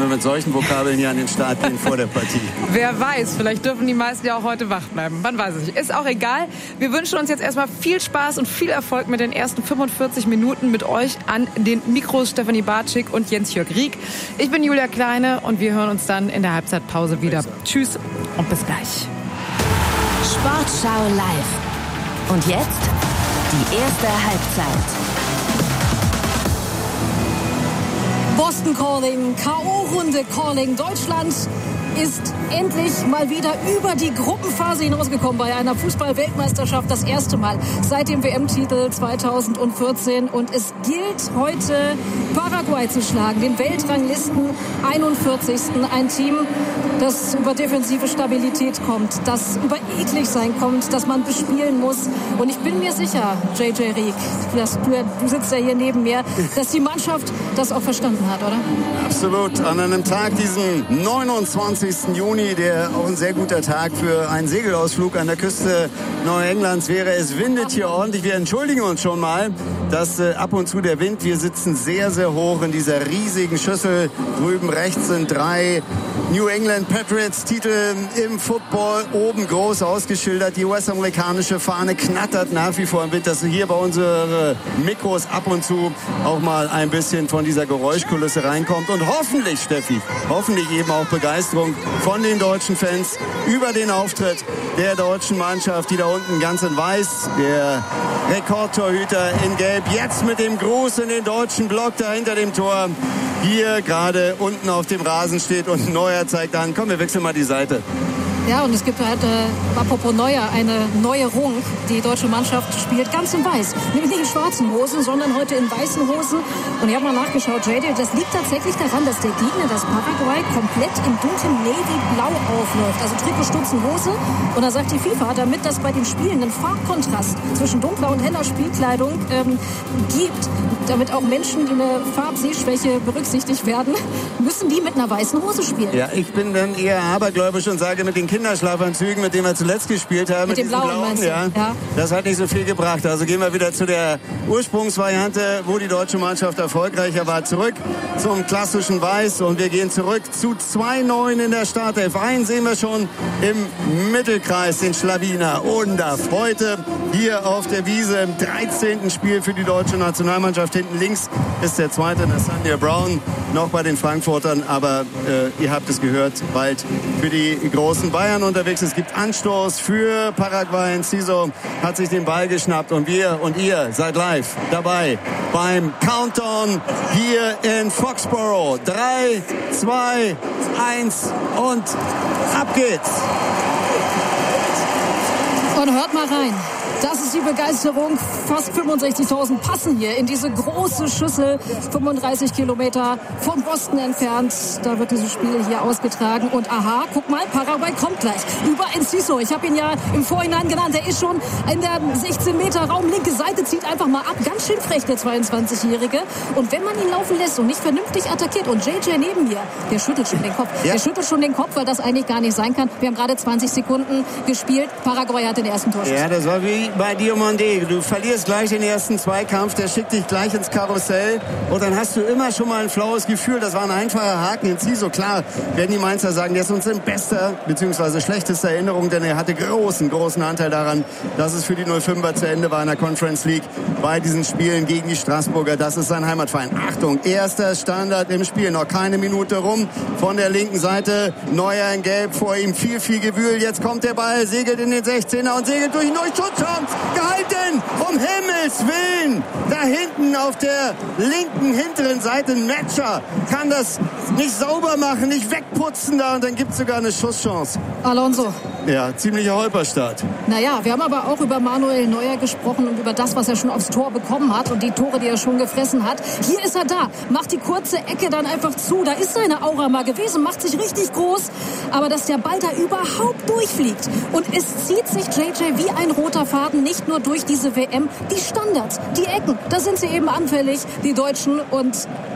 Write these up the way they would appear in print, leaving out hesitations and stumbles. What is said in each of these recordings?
wir mit solchen Vokabeln hier an den Start gehen vor der Partie. Wer weiß, vielleicht dürfen die meisten ja auch heute wach bleiben. Man weiß es nicht. Ist auch egal. Wir wünschen uns jetzt erstmal viel Spaß und viel Erfolg mit den ersten 45 Minuten mit euch an den Mikros Stefanie Bartschik und Jens-Jörg Rieck. Ich bin Julia Kleine und wir hören uns dann in der Halbzeitpause wieder. Tschüss und bis gleich. Sportschau live. Und jetzt die erste Halbzeit. Boston Calling, K.O.-Runde Calling. Deutschland ist endlich mal wieder über die Gruppenphase hinausgekommen bei einer Fußball-Weltmeisterschaft. Das erste Mal seit dem WM-Titel 2014. Und es gilt heute, Paraguay zu schlagen, den Weltranglisten 41. Ein Team, das über defensive Stabilität kommt, das über eklig sein kommt, das man bespielen muss. Und ich bin mir sicher, JJ Rieck, du sitzt ja hier neben mir, dass die Mannschaft das auch verstanden hat, oder? Absolut. An einem Tag, diesen 29. Juni, der auch ein sehr guter Tag für einen Segelausflug an der Küste Neuenglands wäre. Es windet hier ordentlich. Wir entschuldigen uns schon mal, dass ab und zu der Wind, wir sitzen sehr, sehr hoch in dieser riesigen Schüssel. Drüben rechts sind 3 New England Patriots Titel im Football, oben groß ausgeschildert. Die US-amerikanische Fahne knattert nach wie vor im Wind, dass hier bei unseren Mikros ab und zu auch mal ein bisschen von dieser Geräuschkulisse reinkommt. Und hoffentlich, Steffi, hoffentlich eben auch Begeisterung von den deutschen Fans über den Auftritt der deutschen Mannschaft, die da unten ganz in weiß, der Rekordtorhüter in Gelb, jetzt mit dem Gruß in den deutschen Block da hinter dem Tor, hier gerade unten auf dem Rasen steht und Neuer zeigt an. Komm, wir wechseln mal die Seite. Ja, und es gibt halt, apropos Neuer, eine Neuerung. Die deutsche Mannschaft spielt ganz in weiß. Nämlich nicht in schwarzen Hosen, sondern heute in weißen Hosen. Und ich habe mal nachgeschaut, JD, das liegt tatsächlich daran, dass der Gegner, das Paraguay, komplett in dunklem Navy-Blau aufläuft. Also Trikot, Stutzen, Hose. Und da sagt die FIFA, damit das bei den Spielen einen Farbkontrast zwischen dunkler und heller Spielkleidung gibt, damit auch Menschen, die eine Farbsehschwäche berücksichtigt werden, müssen die mit einer weißen Hose spielen. Ja, ich bin dann eher abergläubisch und sage, mit den Kinderschlafanzügen, mit denen wir zuletzt gespielt haben, mit dem blauen, ja, das hat nicht so viel gebracht. Also gehen wir wieder zu der Ursprungsvariante, wo die deutsche Mannschaft erfolgreicher war, zurück zum klassischen Weiß, und wir gehen zurück zu 2 Neuen in der Startelf. Einen sehen wir schon im Mittelkreis, den Schlawiner Undaf. Heute hier auf der Wiese im 13. Spiel für die deutsche Nationalmannschaft. Hinten links ist der zweite, Nathaniel Brown, noch bei den Frankfurtern, aber ihr habt es gehört, bald für die großen Bayern unterwegs. Es gibt Anstoß für Paraguay. Enciso hat sich den Ball geschnappt und wir und ihr seid live dabei beim Countdown hier in Foxborough. 3, 2, 1 und ab geht's. Und hört mal rein. Das ist die Begeisterung. Fast 65.000 passen hier in diese große Schüssel. 35 Kilometer von Boston entfernt. Da wird dieses Spiel hier ausgetragen. Und aha, guck mal, Paraguay kommt gleich. Über Enciso. Ich habe ihn ja im Vorhinein genannt. Er ist schon in der 16-Meter-Raum. Linke Seite zieht einfach mal ab. Ganz schön frech, der 22-Jährige. Und wenn man ihn laufen lässt und nicht vernünftig attackiert, und JJ neben mir, der schüttelt schon den Kopf. Ja. Der schüttelt schon den Kopf, weil das eigentlich gar nicht sein kann. Wir haben gerade 20 Sekunden gespielt. Paraguay hat den ersten Torschuss. Ja, das war wie bei Diomande. Du verlierst gleich den ersten Zweikampf, der schickt dich gleich ins Karussell und dann hast du immer schon mal ein flaues Gefühl. Das war ein einfacher Haken in Enciso. Klar, werden die Mainzer sagen, der ist uns in bester bzw. schlechtester Erinnerung, denn er hatte großen Anteil daran, dass es für die 05er zu Ende war in der Conference League bei diesen Spielen gegen die Straßburger. Das ist sein Heimatverein. Achtung, erster Standard im Spiel. Noch keine Minute rum von der linken Seite. Neuer in Gelb, vor ihm viel Gewühl. Jetzt kommt der Ball, segelt in den 16er und segelt durch Schutzchance. Gehalten! Um Himmels Willen! Da hinten auf der linken hinteren Seite ein Matcher kann das nicht sauber machen, nicht wegputzen da, und dann gibt es sogar eine Schusschance. Alonso. Ja, ziemlicher Holperstart. Naja, wir haben aber auch über Manuel Neuer gesprochen und über das, was er schon aufs Tor bekommen hat und die Tore, die er schon gefressen hat. Hier ist er da, macht die kurze Ecke dann einfach zu. Da ist seine Aura mal gewesen, macht sich richtig groß. Aber dass der Ball da überhaupt durchfliegt. Und es zieht sich JJ wie ein roter Faden, nicht nur durch diese WM. Die Standards, die Ecken, da sind sie eben anfällig, die Deutschen. Und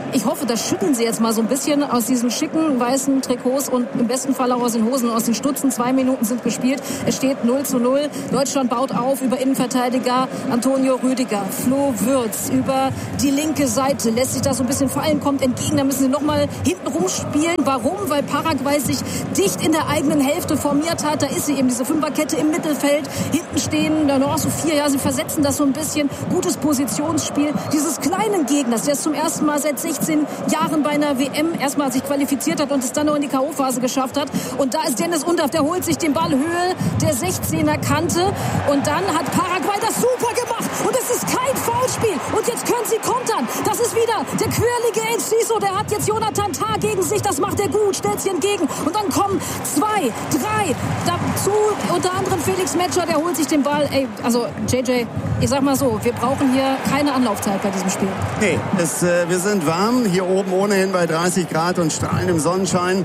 Ich hoffe, das schütteln sie jetzt mal so ein bisschen aus diesen schicken weißen Trikots und im besten Fall auch aus den Hosen, aus den Stutzen. 2 Minuten sind gespielt. Es steht 0:0. Deutschland baut auf über Innenverteidiger Antonio Rüdiger. Flo Würz über die linke Seite lässt sich das so ein bisschen fallen, kommt entgegen. Da müssen sie nochmal hinten rumspielen. Warum? Weil Paraguay sich dicht in der eigenen Hälfte formiert hat. Da ist sie eben, diese Fünferkette im Mittelfeld. Hinten stehen da noch so 4. Ja, sie versetzen das so ein bisschen. Gutes Positionsspiel dieses kleinen Gegners, der es zum ersten Mal seit 16 Jahren bei einer WM erstmal sich qualifiziert hat und es dann noch in die K.O.-Phase geschafft hat. Und da ist Dennis Undaff, der holt sich den Ball Höhe der 16er Kante. Und dann hat Paraguay das super gemacht. Und es ist kein Foulspiel. Und jetzt können sie kontern. Das ist wieder der quirlige Enciso. Der hat jetzt Jonathan Tah gegen sich. Das macht er gut. Stellt sie entgegen. Und dann kommen 2, 3 dazu. Unter anderem Felix Metscher. Der holt sich den Ball. Ey, also JJ, ich sag mal so, wir brauchen hier keine Anlaufzeit bei diesem Spiel. Nee, wir sind warm. Hier oben ohnehin bei 30 Grad und strahlendem Sonnenschein.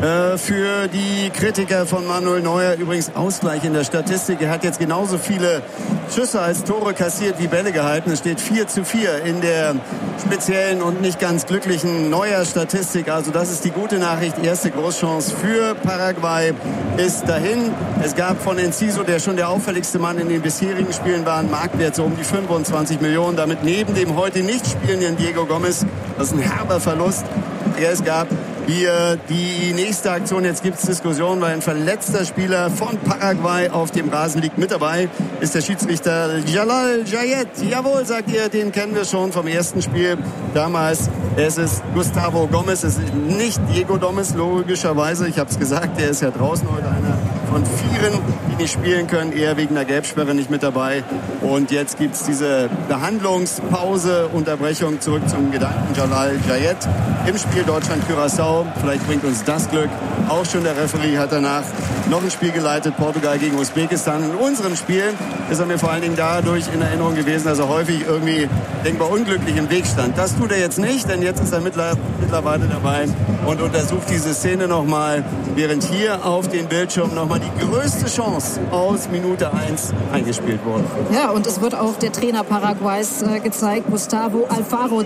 Für die Kritiker von Manuel Neuer übrigens Ausgleich in der Statistik. Er hat jetzt genauso viele Schüsse als Tore kassiert wie Bälle gehalten. Es steht 4:4 in der speziellen und nicht ganz glücklichen Neuer-Statistik. Also das ist die gute Nachricht. Erste Großchance für Paraguay ist dahin. Es gab von Enciso, der schon der auffälligste Mann in den bisherigen Spielen war, einen Marktwert so um die 25 Millionen. Damit neben dem heute nicht spielenden Diego Gomez. Das ist ein herber Verlust. Es gab hier die nächste Aktion. Jetzt gibt es Diskussionen, weil ein verletzter Spieler von Paraguay auf dem Rasen liegt. Mit dabei ist der Schiedsrichter Jalal Jayet. Jawohl, sagt ihr, den kennen wir schon vom ersten Spiel damals. Es ist Gustavo Gomez, es ist nicht Diego Gomez, logischerweise. Ich habe es gesagt, der ist ja draußen heute einer von 4, die nicht spielen können, eher wegen der Gelbsperre nicht mit dabei. Und jetzt gibt es diese Behandlungspause, Unterbrechung, zurück zum Gedanken Jalal Jayet im Spiel Deutschland-Curaçao. Vielleicht bringt uns das Glück. Auch schon der Referee hat danach noch ein Spiel geleitet, Portugal gegen Usbekistan. In unserem Spiel ist er mir vor allen Dingen dadurch in Erinnerung gewesen, dass er häufig irgendwie denkbar unglücklich im Weg stand. Das tut er jetzt nicht, denn jetzt ist er mittlerweile dabei und untersucht diese Szene nochmal, während hier auf den Bildschirm nochmal die größte Chance aus Minute 1 eingespielt wurde. Ja, und es wird auch der Trainer Paraguays gezeigt, Gustavo Alfaro,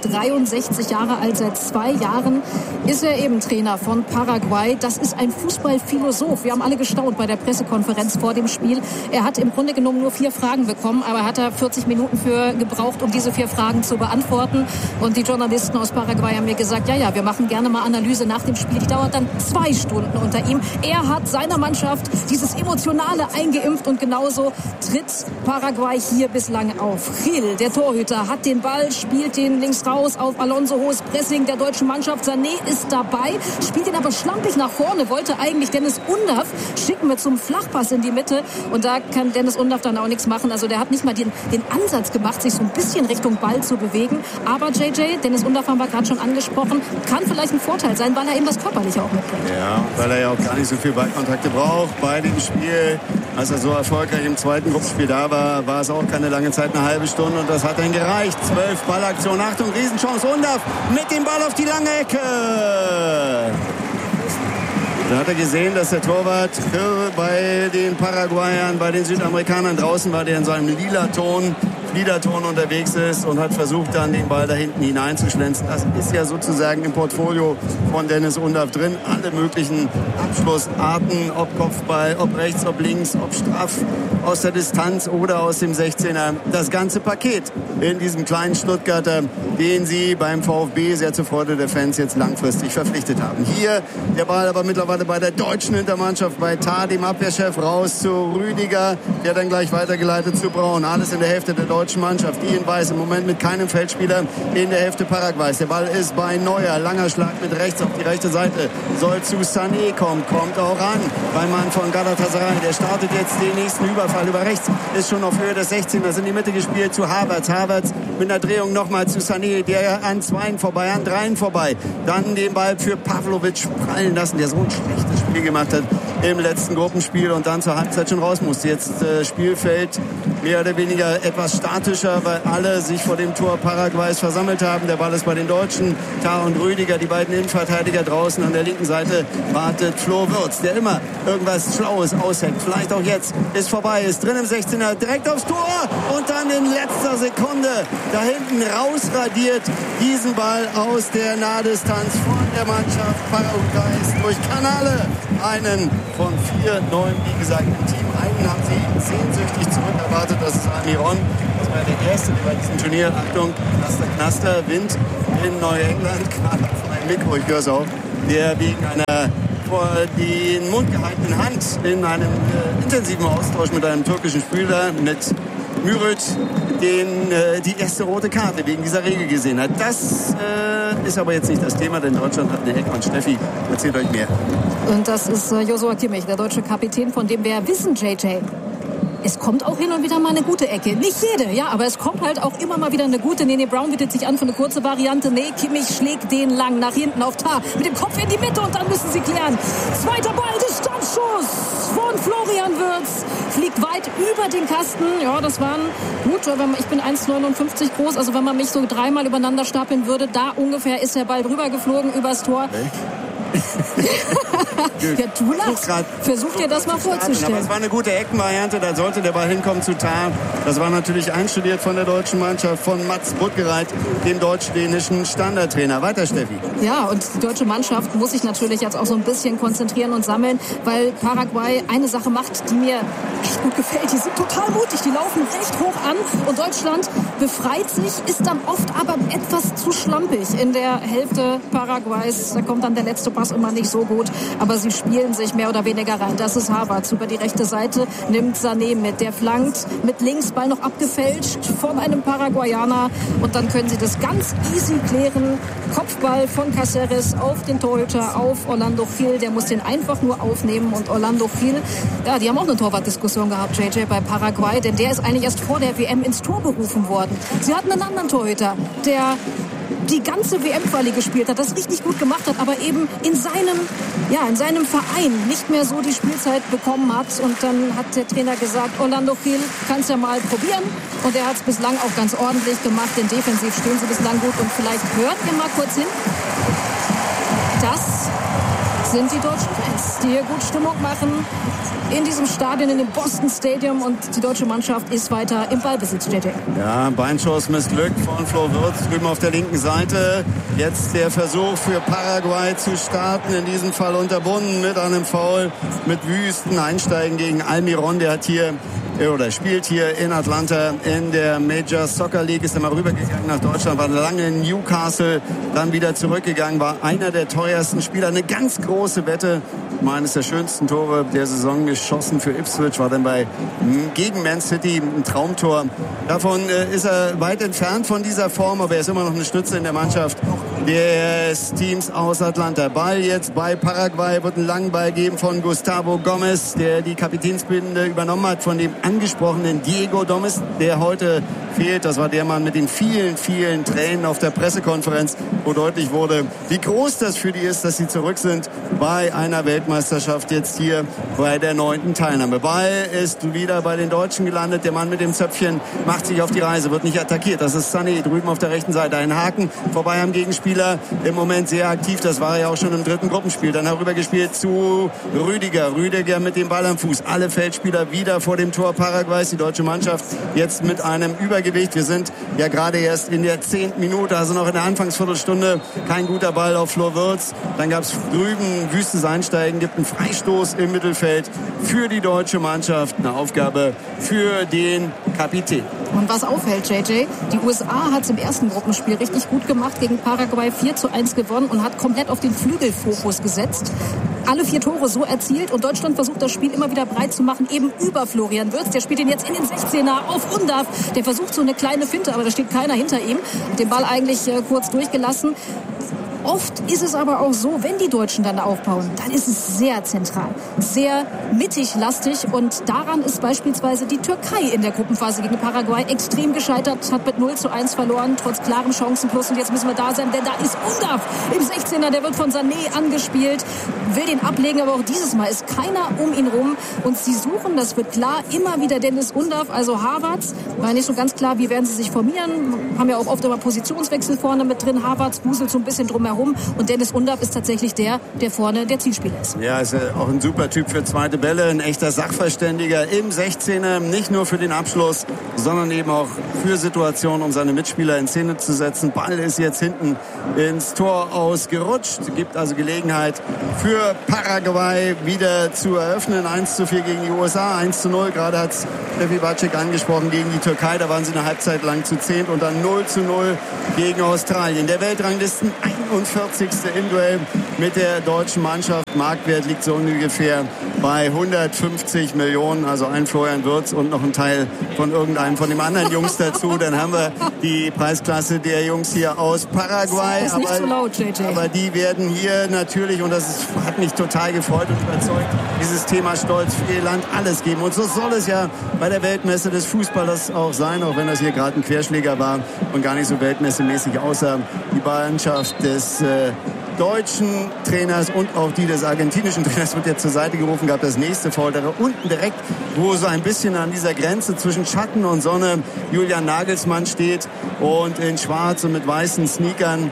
63 Jahre alt, seit 2 Jahren ist er eben Trainer von Paraguay. Das ist ein Fußballphilosoph. Wir haben alle gestaunt bei der Pressekonferenz vor dem Spiel. Er hat im Grunde genommen nur 4 Fragen bekommen, aber hat er 40 Minuten für gebraucht, um diese 4 Fragen zu beantworten. Und die Journalisten aus Paraguay haben mir gesagt, ja, wir machen gerne mal Analyse nach dem Spiel. Die dauert dann 2 Stunden unter ihm. Er hat seiner Mannschaft dieses Emotionale eingeimpft und genauso tritt Paraguay hier bislang auf. Gil, der Torhüter, hat den Ball, spielt den links raus auf Alonso, hohes Pressing der deutschen Mannschaft. Sané ist dabei, spielt ihn aber schlampig nach vorne, wollte eigentlich Dennis Undaff schicken wir zum Flachpass in die Mitte und da kann Dennis Undaff dann auch nichts machen. Also der hat nicht mal den Ansatz gemacht, sich so ein bisschen Richtung Ball zu bewegen. Aber JJ, Dennis Undaff haben wir gerade schon angesprochen, kann vielleicht ein Vorteil sein, weil er eben das Körperliche auch mitbringt. Ja, weil er ja auch gar nicht so viel Ballkontakte braucht. Bei dem Spiel, als er so erfolgreich im zweiten Gruppenspiel da war, war es auch keine lange Zeit, eine halbe Stunde und das hat dann gereicht. 12 Ballaktionen, Achtung, Riesenchance, Undaff mit dem Ball auf die lange Ecke. Da hat er gesehen, dass der Torwart bei den Paraguayern, bei den Südamerikanern draußen war, der in seinem Liederton unterwegs ist und hat versucht, dann den Ball da hinten hineinzuschlänzen. Das ist ja sozusagen im Portfolio von Dennis Undaff drin. Alle möglichen Abschlussarten, ob Kopfball, ob rechts, ob links, ob straff, aus der Distanz oder aus dem 16er. Das ganze Paket in diesem kleinen Stuttgarter, den sie beim VfB sehr zur Freude der Fans jetzt langfristig verpflichtet haben. Hier der Ball aber mittlerweile bei der deutschen Hintermannschaft, bei Tah, dem Abwehrchef, raus zu Rüdiger, der dann gleich weitergeleitet zu Braun. Alles in der Hälfte der deutschen Mannschaft, die in weiß, im Moment mit keinem Feldspieler in der Hälfte Paraguays. Der Ball ist bei Neuer, langer Schlag mit rechts auf die rechte Seite, soll zu Sané kommen, kommt auch ran beim Mann von Galatasaray. Der startet jetzt den nächsten Überfall über rechts, ist schon auf Höhe des 16ers in die Mitte gespielt zu Havertz. Havertz mit einer Drehung nochmal zu Sané, der an 2 vorbei, an 3 vorbei. Dann den Ball für Pavlovic prallen lassen, der so ein schlechtes Spiel gemacht hat im letzten Gruppenspiel und dann zur Halbzeit schon raus musste. Jetzt Spielfeld mehr oder weniger etwas statischer, weil alle sich vor dem Tor Paraguays versammelt haben. Der Ball ist bei den Deutschen. Tah und Rüdiger, die beiden Innenverteidiger draußen. An der linken Seite wartet Flo Wirtz, der immer irgendwas Schlaues ausheckt. Vielleicht auch jetzt. Ist vorbei, ist drin im 16er, direkt aufs Tor und dann in letzter Sekunde da hinten rausradiert diesen Ball aus der Nahdistanz von der Mannschaft Paraguays durch Canale. Einen von 4 neuen, wie gesagt, im Team. Einen haben sie sehnsüchtig zurückerwartet, das ist Almiron. Das war der erste, der bei diesem Turnier, Achtung, Knaster, Wind in Neuengland, gerade auf meinem Mikro, ich höre es auch, der wegen einer vor den Mund gehaltenen Hand in einem intensiven Austausch mit einem türkischen Spieler, mit Mürit, die erste rote Karte wegen dieser Regel gesehen hat. Das ist aber jetzt nicht das Thema, denn Deutschland hat eine Ecke. Und Steffi, erzählt euch mehr. Und das ist Joshua Kimmich, der deutsche Kapitän, von dem wir wissen, JJ. Es kommt auch hin und wieder mal eine gute Ecke. Nicht jede, ja, aber es kommt halt auch immer mal wieder eine gute. Nene Brown bietet sich an für eine kurze Variante. Nee, Kimmich schlägt den lang nach hinten auf Tah. Mit dem Kopf in die Mitte und dann müssen sie klären. Zweiter Ball, Distanzschuss von Florian Wirtz. Fliegt weit über den Kasten. Ja, das waren gut. Ich bin 1,59 groß. Also wenn man mich so 3-mal übereinander stapeln würde, da ungefähr ist der Ball drüber geflogen übers Tor. Okay. Ja, du lachst. Versuch dir das mal vorzustellen. Aber es war eine gute Eckenvariante, da sollte der Ball hinkommen zu Tah. Das war natürlich einstudiert von der deutschen Mannschaft, von Mats Buttgereit, dem deutsch-dänischen Standardtrainer. Weiter, Steffi. Ja, und die deutsche Mannschaft muss sich natürlich jetzt auch so ein bisschen konzentrieren und sammeln, weil Paraguay eine Sache macht, die mir echt gut gefällt. Die sind total mutig, die laufen recht hoch an und Deutschland befreit sich, ist dann oft aber etwas zu schlampig in der Hälfte Paraguays. Da kommt dann der letzte Pass immer nicht so gut, aber sie spielen sich mehr oder weniger rein. Das ist Havertz über die rechte Seite, nimmt Sané mit, der flankt mit links, Ball noch abgefälscht von einem Paraguayaner und dann können sie das ganz easy klären. Kopfball von Cáceres auf den Torhüter, auf Orlando Gil, der muss den einfach nur aufnehmen und Orlando Gil, ja, die haben auch eine Torwartdiskussion gehabt, JJ, bei Paraguay, denn der ist eigentlich erst vor der WM ins Tor berufen worden. Sie hatten einen anderen Torhüter, der die ganze WM-Quali gespielt hat, das richtig gut gemacht hat, aber eben in seinem Verein nicht mehr so die Spielzeit bekommen hat. Und dann hat der Trainer gesagt, Orlando Gil, kannst ja mal probieren. Und er hat es bislang auch ganz ordentlich gemacht, denn defensiv stehen sie bislang gut. Und vielleicht hört ihr mal kurz hin. Das sind die deutschen Fans, die hier gut Stimmung machen in diesem Stadion, in dem Boston Stadium, und die deutsche Mannschaft ist weiter im Ballbesitz, JJ. Ja, Beinschuss missglückt von Flo Wirtz drüben auf der linken Seite. Jetzt der Versuch für Paraguay zu starten, in diesem Fall unterbunden mit einem Foul, mit wüsten Einsteigen gegen Almiron. Der spielt hier in Atlanta in der Major Soccer League, ist einmal rübergegangen nach Deutschland, war lange in Newcastle, dann wieder zurückgegangen, war einer der teuersten Spieler, eine ganz große Wette, eines der schönsten Tore der Saison geschossen für Ipswich, war dann gegen Man City ein Traumtor. Davon ist er weit entfernt von dieser Form, aber er ist immer noch eine Stütze in der Mannschaft des Teams aus Atlanta. Ball jetzt bei Paraguay, wird einen langen Ball geben von Gustavo Gomez, der die Kapitänsbinde übernommen hat von dem angesprochenen Diego Gomez, der heute fehlt. Das war der Mann mit den vielen, vielen Tränen auf der Pressekonferenz, wo deutlich wurde, wie groß das für die ist, dass sie zurück sind bei einer Weltmeisterschaft, jetzt hier bei der 9. Teilnahme. Ball ist wieder bei den Deutschen gelandet. Der Mann mit dem Zöpfchen macht sich auf die Reise, wird nicht attackiert. Das ist Sané drüben auf der rechten Seite. Ein Haken vorbei am Gegenspieler. Im Moment sehr aktiv. Das war er ja auch schon im dritten Gruppenspiel. Dann herübergespielt zu Rüdiger. Rüdiger mit dem Ball am Fuß. Alle Feldspieler wieder vor dem Tor Paraguays. Die deutsche Mannschaft jetzt mit einem Übergewicht. Wir sind ja gerade erst in der 10. Minute, also noch in der Anfangsviertelstunde. Kein guter Ball auf Flo Wirtz. Dann gab es drüben wüstes Einsteigen, gibt einen Freistoß im Mittelfeld für die deutsche Mannschaft. Eine Aufgabe für den Kapitän. Und was auffällt, JJ, die USA hat es im ersten Gruppenspiel richtig gut gemacht, gegen Paraguay 4:1 gewonnen und hat komplett auf den Flügelfokus gesetzt. Alle 4 Tore so erzielt und Deutschland versucht das Spiel immer wieder breit zu machen, eben über Florian Wirtz. Der spielt ihn jetzt in den 16er auf Undav. Der versucht so eine kleine Finte, aber da steht keiner hinter ihm. Den Ball eigentlich kurz durchgelassen. Oft ist es aber auch so, wenn die Deutschen dann aufbauen, dann ist es sehr zentral, sehr mittig lastig. Und daran ist beispielsweise die Türkei in der Gruppenphase gegen Paraguay extrem gescheitert, hat mit 0:1 verloren, trotz klarem Chancenplus. Und jetzt müssen wir da sein, denn da ist Undav im 16er, der wird von Sané angespielt, will den ablegen, aber auch dieses Mal ist keiner um ihn rum. Und sie suchen, das wird klar, immer wieder Dennis Undav, also Havertz. War nicht so ganz klar, wie werden sie sich formieren. Haben ja auch oft immer Positionswechsel vorne mit drin. Havertz wuselt so ein bisschen drumherum. Und Dennis Undav ist tatsächlich der vorne der Zielspieler ist. Ja, ist auch ein super Typ für zweite Bälle. Ein echter Sachverständiger im 16er. Nicht nur für den Abschluss, sondern eben auch für Situationen, um seine Mitspieler in Szene zu setzen. Ball ist jetzt hinten ins Tor ausgerutscht. Gibt also Gelegenheit für Paraguay wieder zu eröffnen. 1:4 gegen die USA, 1:0. Gerade hat Steffi Bacik angesprochen gegen die Türkei. Da waren sie eine Halbzeit lang zu 10 und dann 0:0 gegen Australien. Der Weltranglisten 41. im Duell mit der deutschen Mannschaft. Marktwert liegt so ungefähr bei 150 Millionen. Also ein Florian Wirtz und noch ein Teil von irgendeinem von den anderen Jungs dazu. Dann haben wir die Preisklasse der Jungs hier aus Paraguay. Das ist nicht zu laut, JJ. Aber die werden hier natürlich, und hat mich total gefreut und überzeugt, dieses Thema Stolz für ihr Land alles geben. Und so soll es ja bei der Weltmesse des Fußballers auch sein, auch wenn das hier gerade ein Querschläger war und gar nicht so weltmessemäßig aussah. Die Mannschaft des deutschen Trainers und auch die des argentinischen Trainers wird jetzt zur Seite gerufen, gab das nächste Foul. Da unten direkt, wo so ein bisschen an dieser Grenze zwischen Schatten und Sonne Julian Nagelsmann steht und in schwarz und mit weißen Sneakern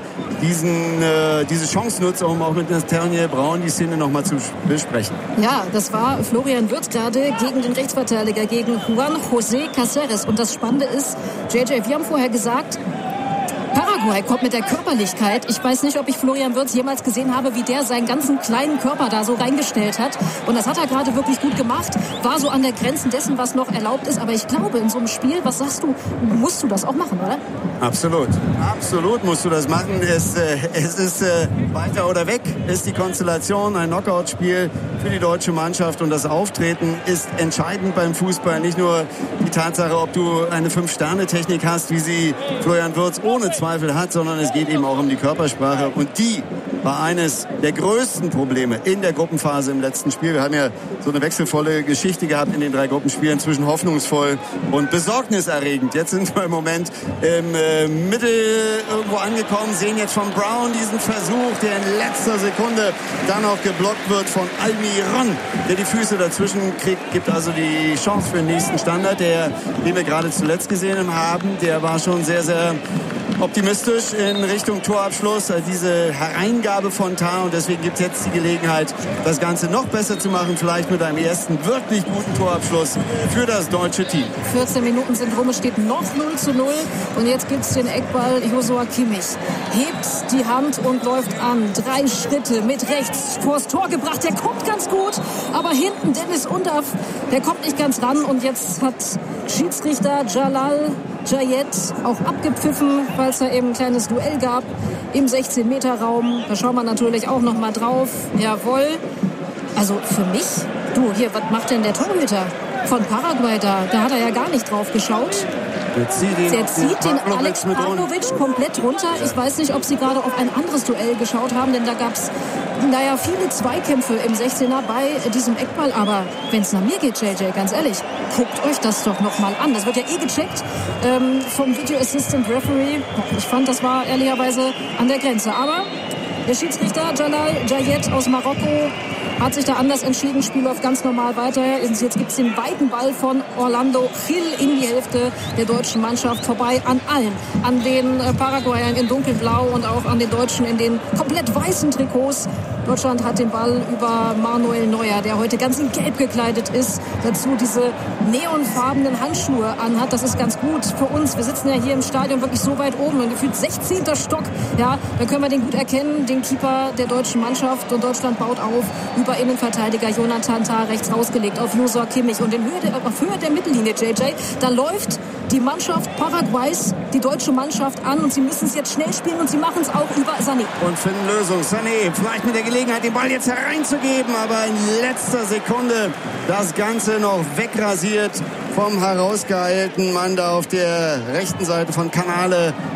diese Chance nutzt, um auch mit Nathaniel Braun die Szene nochmal zu besprechen. Ja, das war Florian Wirtz gerade gegen den Rechtsverteidiger, gegen Juan José Caceres. Und das Spannende ist, JJ, wir haben vorher gesagt, Paraguay kommt mit der Körperlichkeit. Ich weiß nicht, ob ich Florian Wirtz jemals gesehen habe, wie der seinen ganzen kleinen Körper da so reingestellt hat. Und das hat er gerade wirklich gut gemacht. War so an der Grenze dessen, was noch erlaubt ist. Aber ich glaube, in so einem Spiel, was sagst du, musst du das auch machen, oder? Absolut. Absolut musst du das machen. Es ist weiter oder weg, ist die Konstellation. Ein Knockout-Spiel für die deutsche Mannschaft. Und das Auftreten ist entscheidend beim Fußball. Nicht nur die Tatsache, ob du eine 5-Sterne-Technik hast, wie sie Florian Wirtz ohne Zweifel hat, sondern es geht eben auch um die Körpersprache. Und die war eines der größten Probleme in der Gruppenphase im letzten Spiel. Wir haben ja so eine wechselvolle Geschichte gehabt in den 3 Gruppenspielen, zwischen hoffnungsvoll und besorgniserregend. Jetzt sind wir im Moment im Mittel irgendwo angekommen, sehen jetzt von Brown diesen Versuch, der in letzter Sekunde dann auch geblockt wird von Almiron, der die Füße dazwischen kriegt, gibt also die Chance für den nächsten Standard, den wir gerade zuletzt gesehen haben. Der war schon sehr, sehr optimistisch in Richtung Torabschluss, diese Hereingabe von Tah, und deswegen gibt es jetzt die Gelegenheit, das Ganze noch besser zu machen, vielleicht mit einem ersten wirklich guten Torabschluss für das deutsche Team. 14 Minuten sind rum, es steht noch 0:0 und jetzt gibt es den Eckball. Joshua Kimmich hebt die Hand und läuft an. 3 Schritte mit rechts vors Tor gebracht, der kommt ganz gut, aber hinten Dennis Undav, der kommt nicht ganz ran, und jetzt hat Schiedsrichter Jalal Jayet auch abgepfiffen, weil es da eben ein kleines Duell gab im 16-Meter-Raum. Da schauen wir natürlich auch noch mal drauf. Jawohl. Also für mich, was macht denn der Torhüter von Paraguay da? Da hat er ja gar nicht drauf geschaut. Der zieht den Alex Pavlovic komplett runter. Ich weiß nicht, ob Sie gerade auf ein anderes Duell geschaut haben, denn da gab es viele Zweikämpfe im 16er bei diesem Eckball. Aber wenn es nach mir geht, JJ, ganz ehrlich, guckt euch das doch noch mal an. Das wird ja gecheckt vom Video Assistant Referee. Ich fand, das war ehrlicherweise an der Grenze. Aber der Schiedsrichter Jalal Jayet aus Marokko hat sich da anders entschieden. Spiel läuft ganz normal weiter. Jetzt gibt es den weiten Ball von Orlando Gil in die Hälfte der deutschen Mannschaft vorbei an allen. An den Paraguayern in dunkelblau und auch an den Deutschen in den komplett weißen Trikots. Deutschland hat den Ball über Manuel Neuer, der heute ganz in Gelb gekleidet ist. Dazu diese neonfarbenen Handschuhe anhat. Das ist ganz gut für uns. Wir sitzen ja hier im Stadion wirklich so weit oben. Und gefühlt 16. Stock. Ja, da können wir den gut erkennen. Den Keeper der deutschen Mannschaft. Und Deutschland baut auf. Über Innenverteidiger Jonathan Tah rechts rausgelegt auf Joshua Kimmich. Und auf Höhe der Mittellinie, JJ, da läuft die Mannschaft Paraguays die deutsche Mannschaft an. Und sie müssen es jetzt schnell spielen. Und sie machen es auch über Sané. Und finden Lösung. Sané vielleicht mit der Gelegenheit, den Ball jetzt hereinzugeben. Aber in letzter Sekunde das Ganze noch wegrasiert vom herausgehaltenen Mann da auf der rechten Seite von Canale.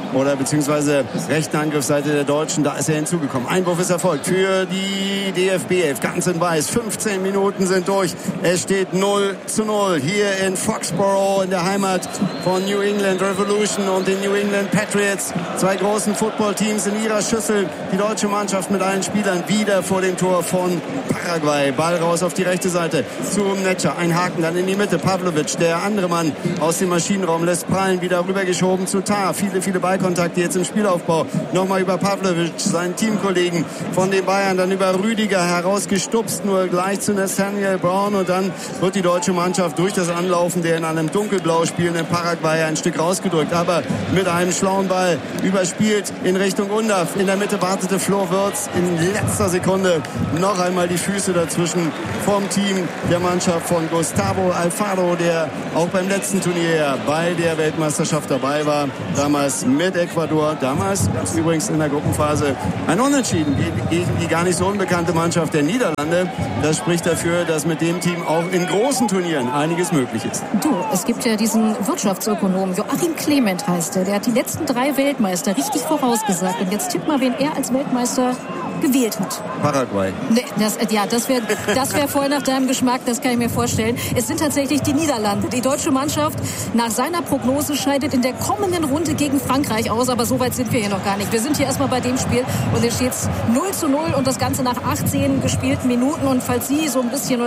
oder beziehungsweise rechten Angriffsseite der Deutschen. Da ist er hinzugekommen. Einwurf ist erfolgt für die DFB 11. Ganz in weiß. 15 Minuten sind durch. Es steht 0:0 hier in Foxborough, in der Heimat von New England Revolution und den New England Patriots. Zwei großen Footballteams in ihrer Schüssel. Die deutsche Mannschaft mit allen Spielern wieder vor dem Tor von Paraguay. Ball raus auf die rechte Seite zu Netscher. Ein Haken dann in die Mitte. Pavlovic, der andere Mann aus dem Maschinenraum, lässt prallen. Wieder rübergeschoben zu Tar. Viele Ballkontakte jetzt im Spielaufbau. Nochmal über Pavlovic, seinen Teamkollegen von den Bayern. Dann über Rüdiger herausgestupst, nur gleich zu Nathaniel Brown. Und dann wird die deutsche Mannschaft durch das Anlaufen der in einem dunkelblau spielenden Paraguay ein Stück rausgedrückt. Aber mit einem schlauen Ball überspielt in Richtung Undav. In der Mitte wartete Flo Wirtz in letzter Sekunde noch einmal die Füße dazwischen vom Team der Mannschaft von Gustavo Alfaro, der auch beim letzten Turnier bei der Weltmeisterschaft dabei war. Damals mit Ecuador. Damals übrigens in der Gruppenphase ein Unentschieden gegen die gar nicht so unbekannte Mannschaft der Niederlande. Das spricht dafür, dass mit dem Team auch in großen Turnieren einiges möglich ist. Du, es gibt ja diesen Wirtschaftsökonom, Joachim Clement heißt der hat die letzten 3 Weltmeister richtig vorausgesagt. Und jetzt tipp mal, wen er als Weltmeister gewählt hat. Paraguay. Nee, das wäre voll nach deinem Geschmack, das kann ich mir vorstellen. Es sind tatsächlich die Niederlande. Die deutsche Mannschaft nach seiner Prognose scheidet in der kommenden Runde gegen Frankreich aus, aber so weit sind wir hier noch gar nicht. Wir sind hier erstmal bei dem Spiel und es steht 0:0 und das Ganze nach 18 gespielten Minuten. Und falls ihr so ein bisschen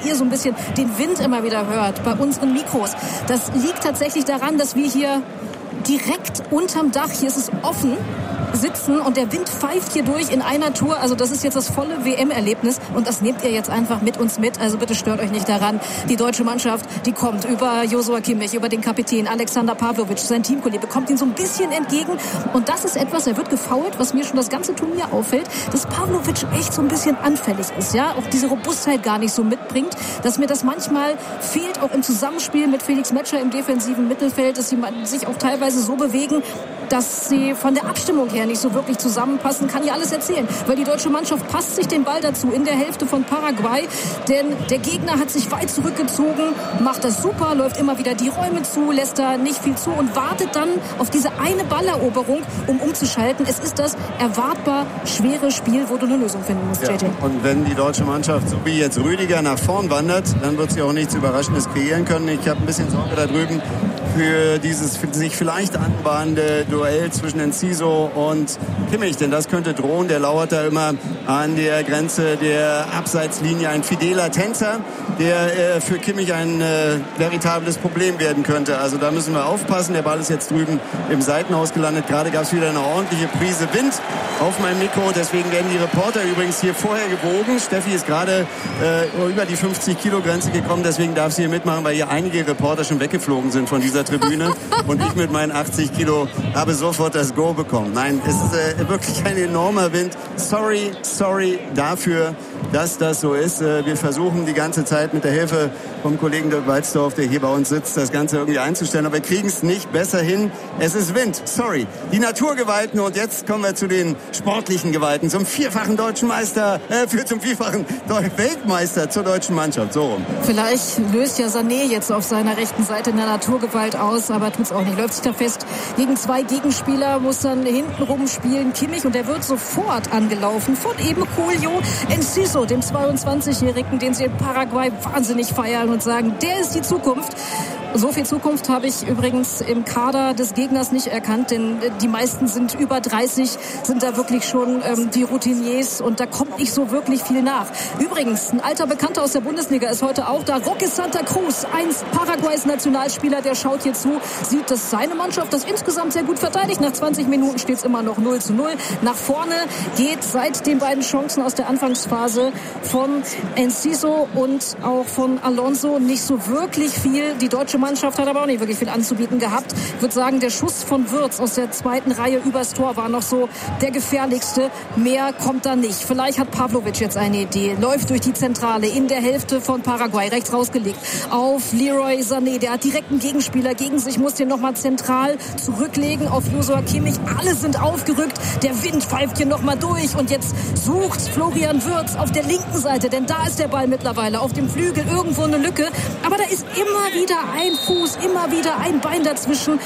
den Wind immer wieder hört bei unseren Mikros, das liegt tatsächlich daran, dass wir hier direkt unterm Dach, hier ist es offen, sitzen und der Wind pfeift hier durch in einer Tour. Also das ist jetzt das volle WM-Erlebnis und das nehmt ihr jetzt einfach mit uns mit. Also bitte stört euch nicht daran. Die deutsche Mannschaft, die kommt über Joshua Kimmich, über den Kapitän Alexander Pavlovic, sein Teamkollege, bekommt ihn so ein bisschen entgegen. Und das ist etwas, er wird gefoult, was mir schon das ganze Turnier auffällt, dass Pavlovic echt so ein bisschen anfällig ist. Ja, auch diese Robustheit gar nicht so mitbringt, dass mir das manchmal fehlt, auch im Zusammenspiel mit Felix Metscher im defensiven Mittelfeld, dass sie sich auch teilweise so bewegen, dass sie von der Abstimmung her nicht so wirklich zusammenpassen, kann ja alles erzählen. Weil die deutsche Mannschaft passt sich den Ball dazu in der Hälfte von Paraguay, denn der Gegner hat sich weit zurückgezogen, macht das super, läuft immer wieder die Räume zu, lässt da nicht viel zu und wartet dann auf diese eine Balleroberung, um umzuschalten. Es ist das erwartbar schwere Spiel, wo du eine Lösung finden musst, JJ. Und wenn die deutsche Mannschaft, so wie jetzt Rüdiger, nach vorn wandert, dann wird sie auch nichts Überraschendes kreieren können. Ich habe ein bisschen Sorge da drüben für dieses sich vielleicht anbahnende Duell zwischen Enciso und Kimmich, denn das könnte drohen. Der lauert da immer an der Grenze der Abseitslinie, ein fideler Tänzer, der für Kimmich ein veritables Problem werden könnte. Also da müssen wir aufpassen. Der Ball ist jetzt drüben im Seitenhaus gelandet. Gerade gab es wieder eine ordentliche Prise Wind auf meinem Mikro. Deswegen werden die Reporter übrigens hier vorher gewogen. Steffi ist gerade über die 50-Kilo-Grenze gekommen. Deswegen darf sie hier mitmachen, weil hier einige Reporter schon weggeflogen sind von dieser Tribüne. Und ich mit meinen 80 Kilo habe sofort das Go bekommen. Nein, es ist wirklich ein enormer Wind. Sorry dafür, dass das so ist. Wir versuchen die ganze Zeit mit der Hilfe vom Kollegen Dirk Walzdorf, der hier bei uns sitzt, das Ganze irgendwie einzustellen. Aber wir kriegen es nicht besser hin. Es ist Wind. Sorry. Die Naturgewalten. Und jetzt kommen wir zu den sportlichen Gewalten. Zum vierfachen deutschen Meister, zum vierfachen Weltmeister zur deutschen Mannschaft. So rum. Vielleicht löst ja Sané jetzt auf seiner rechten Seite eine Naturgewalt aus, aber tut's auch nicht. Läuft sich da fest. Gegen 2 Gegenspieler muss dann hintenrum spielen Kimmich und der wird sofort angelaufen von eben Julio Enciso, dem 22-Jährigen, den sie in Paraguay wahnsinnig feiern und sagen, der ist die Zukunft. So viel Zukunft habe ich übrigens im Kader des Gegners nicht erkannt, denn die meisten sind über 30, sind da wirklich schon die Routiniers und da kommt nicht so wirklich viel nach. Übrigens, ein alter Bekannter aus der Bundesliga ist heute auch da, Roque Santa Cruz, einst Paraguays Nationalspieler, der schaut hier zu, sieht, dass seine Mannschaft das insgesamt sehr gut verteidigt. Nach 20 Minuten steht es immer noch 0:0. Nach vorne geht seit den beiden Chancen aus der Anfangsphase von Enciso und auch von Alonso nicht so wirklich viel. Die deutsche Mannschaft hat aber auch nicht wirklich viel anzubieten gehabt. Ich würde sagen, der Schuss von Wirtz aus der zweiten Reihe übers Tor war noch so der gefährlichste. Mehr kommt da nicht. Vielleicht hat Pavlovic jetzt eine Idee. Läuft durch die Zentrale in der Hälfte von Paraguay, rechts rausgelegt auf Leroy Sané. Der hat direkt einen Gegenspieler gegen sich, muss den nochmal zentral zurücklegen auf Joshua Kimmich. Alle sind aufgerückt. Der Wind pfeift hier nochmal durch und jetzt sucht Florian Wirtz auf der linken Seite, denn da ist der Ball mittlerweile auf dem Flügel, irgendwo eine Lücke. Aber da ist immer wieder ein Fuß, immer wieder ein Bein dazwischen.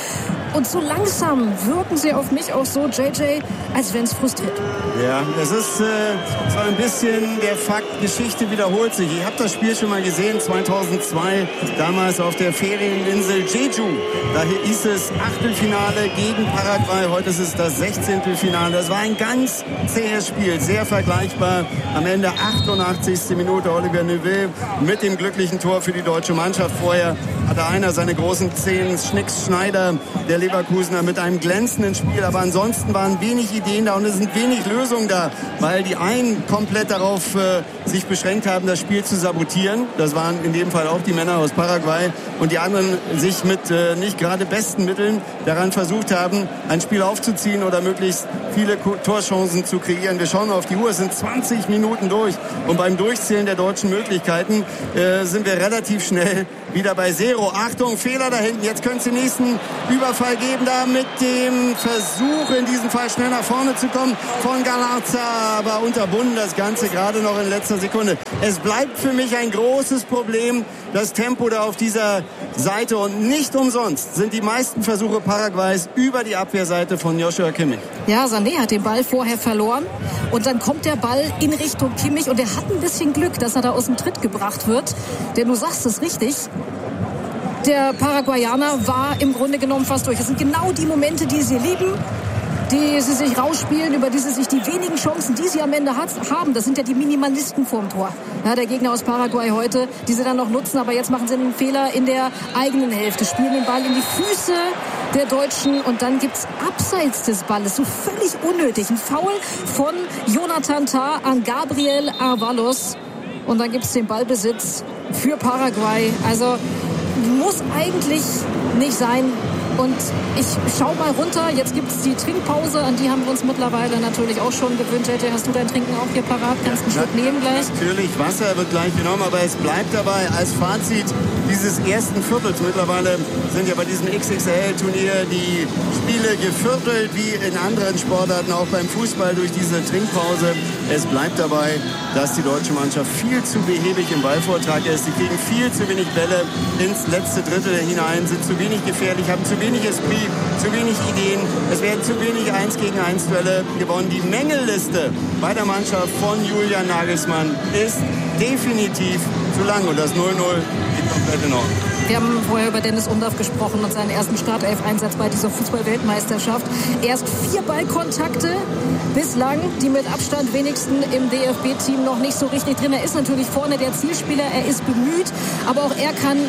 Und so langsam wirken sie auf mich auch so, JJ, als wenn es frustriert. Ja, es ist so ein bisschen der Fakt, Geschichte wiederholt sich. Ich habe das Spiel schon mal gesehen, 2002, damals auf der Ferieninsel Jeju. Da hieß es Achtelfinale gegen Paraguay, heute ist es das 16. Finale. Das war ein ganz zähes Spiel, sehr vergleichbar. Am Ende 88. Minute Olivier Neuville mit dem glücklichen Tor für die deutsche Mannschaft. Vorher hatte einer seine großen Zehen, Schnicks Schneider, der Leverkusener, mit einem glänzenden Spiel. Aber ansonsten waren wenig Ideen da und es sind wenig Lösungen da, weil die einen komplett darauf sich beschränkt haben, das Spiel zu sabotieren. Das waren in dem Fall auch die Männer aus Paraguay. Und die anderen sich mit nicht gerade besten Mitteln daran versucht haben, ein Spiel aufzuziehen oder möglichst viele Torchancen zu kreieren. Wir schauen auf die Uhr, es sind 20 Minuten durch. Und beim Durchzählen der deutschen Möglichkeiten sind wir relativ schnell wieder bei Zero. Achtung, Fehler da hinten. Jetzt könnte es den nächsten Überfall geben, da mit dem Versuch, in diesem Fall schnell nach vorne zu kommen von Galarza. Aber unterbunden das Ganze gerade noch in letzter Sekunde. Es bleibt für mich ein großes Problem, das Tempo da auf dieser Seite. Und nicht umsonst sind die meisten Versuche Paraguays über die Abwehrseite von Joshua Kimmich. Ja, Sané hat den Ball vorher verloren. Und dann kommt der Ball in Richtung Kimmich. Und er hat ein bisschen Glück, dass er da aus dem Tritt gebracht wird. Denn du sagst es richtig. Der Paraguayaner war im Grunde genommen fast durch. Es sind genau die Momente, die sie lieben, die sie sich rausspielen, über die sie sich die wenigen Chancen, die sie am Ende haben, das sind ja die Minimalisten vorm Tor. Ja, der Gegner aus Paraguay heute, die sie dann noch nutzen, aber jetzt machen sie einen Fehler in der eigenen Hälfte, spielen den Ball in die Füße der Deutschen und dann gibt's abseits des Balles, so völlig unnötig, ein Foul von Jonathan Tah an Gabriel Avalos und dann gibt's den Ballbesitz für Paraguay. Also muss eigentlich nicht sein. Und ich schau mal runter, jetzt gibt es die Trinkpause, an die haben wir uns mittlerweile natürlich auch schon gewöhnt. JJ, hast du dein Trinken auch hier parat? Kannst einen Schluck nehmen gleich? Natürlich, Wasser wird gleich genommen, aber es bleibt dabei als Fazit dieses ersten Viertels. Mittlerweile sind ja bei diesem XXL-Turnier die Spiele geviertelt, wie in anderen Sportarten, auch beim Fußball durch diese Trinkpause. Es bleibt dabei, dass die deutsche Mannschaft viel zu behäbig im Ballvortrag ist. Sie kriegen viel zu wenig Bälle ins letzte Drittel hinein, sind zu wenig gefährlich, haben zu wenig Esprit, zu wenig Ideen. Es werden zu wenig 1-gegen-1 Duelle gewonnen. Die Mängelliste bei der Mannschaft von Julian Nagelsmann ist definitiv zu lang und das 0-0 geht komplett in Ordnung. Wir haben vorher über Dennis Undaff gesprochen und seinen ersten Startelf-Einsatz bei dieser Fußball-Weltmeisterschaft. Erst 4 Ballkontakte bislang, die mit Abstand wenigsten im DFB-Team noch nicht so richtig drin. Er ist natürlich vorne der Zielspieler, er ist bemüht, aber auch er kann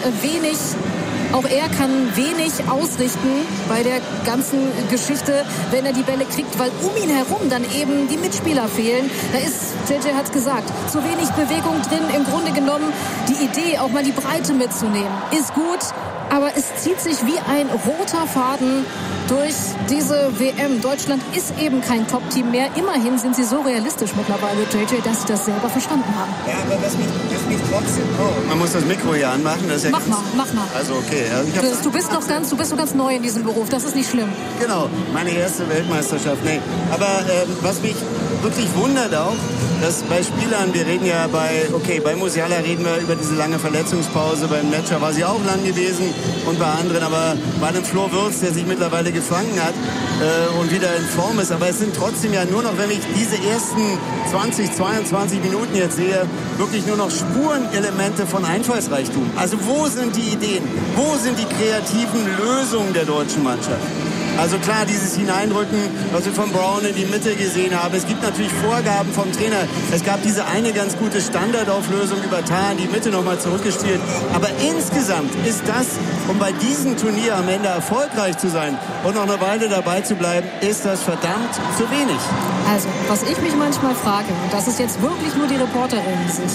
wenig ausrichten bei der ganzen Geschichte, wenn er die Bälle kriegt, weil um ihn herum dann eben die Mitspieler fehlen. Da ist, JJ hat's gesagt, zu wenig Bewegung drin. Im Grunde genommen die Idee, auch mal die Breite mitzunehmen, ist gut, aber es zieht sich wie ein roter Faden durch diese WM. Deutschland ist eben kein Top-Team mehr. Immerhin sind sie so realistisch mittlerweile, JJ, dass sie das selber verstanden haben. Ja, aber was mich trotzdem... Oh, man muss das Mikro hier anmachen. Das ist ja mach mal. Also okay. Also du bist noch ganz neu in diesem Beruf. Das ist nicht schlimm. Genau, meine erste Weltmeisterschaft. Nee. Aber was mich wirklich wundert auch, dass bei Spielern, wir reden ja bei Musiala reden wir über diese lange Verletzungspause, beim Metscher war sie auch lang gewesen und bei anderen, aber bei einem Flo Würz, der sich mittlerweile gefangen hat und wieder in Form ist, aber es sind trotzdem ja nur noch, wenn ich diese ersten 20, 22 Minuten jetzt sehe, wirklich nur noch Spurenelemente von Einfallsreichtum. Also wo sind die Ideen? Wo sind die kreativen Lösungen der deutschen Mannschaft? Also klar, dieses Hineinrücken, was wir von Brown in die Mitte gesehen haben. Es gibt natürlich Vorgaben vom Trainer. Es gab diese eine ganz gute Standardauflösung über Tah in die Mitte nochmal zurückgespielt. Aber insgesamt ist das, um bei diesem Turnier am Ende erfolgreich zu sein und noch eine Weile dabei zu bleiben, ist das verdammt zu wenig. Also, was ich mich manchmal frage, und das ist jetzt wirklich nur die Reporterinnen-Sicht,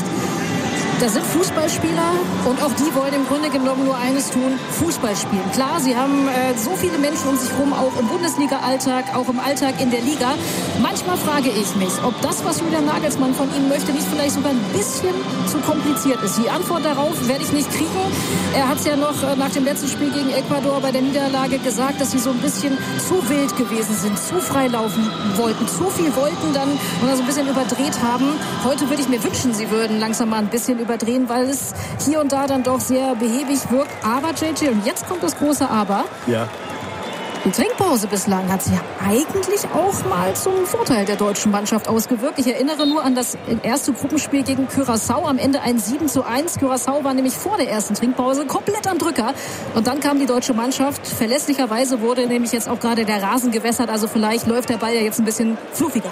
das sind Fußballspieler und auch die wollen im Grunde genommen nur eines tun, Fußball spielen. Klar, sie haben so viele Menschen um sich herum, auch im Bundesliga-Alltag, auch im Alltag in der Liga. Manchmal frage ich mich, ob das, was Julian Nagelsmann von ihnen möchte, nicht vielleicht sogar ein bisschen zu kompliziert ist. Die Antwort darauf werde ich nicht kriegen. Er hat es ja noch nach dem letzten Spiel gegen Ecuador bei der Niederlage gesagt, dass sie so ein bisschen zu wild gewesen sind, zu frei laufen wollten, zu viel wollten dann und so ein bisschen überdreht haben. Heute würde ich mir wünschen, sie würden langsam mal ein bisschen überdrehen, weil es hier und da dann doch sehr behäbig wirkt. Aber JJ, und jetzt kommt das große Aber. Ja. Die Trinkpause bislang hat sich ja eigentlich auch mal zum Vorteil der deutschen Mannschaft ausgewirkt. Ich erinnere nur an das erste Gruppenspiel gegen Curaçao, am Ende ein 7:1. Curaçao war nämlich vor der ersten Trinkpause komplett am Drücker. Und dann kam die deutsche Mannschaft. Verlässlicherweise wurde nämlich jetzt auch gerade der Rasen gewässert. Also vielleicht läuft der Ball ja jetzt ein bisschen fluffiger.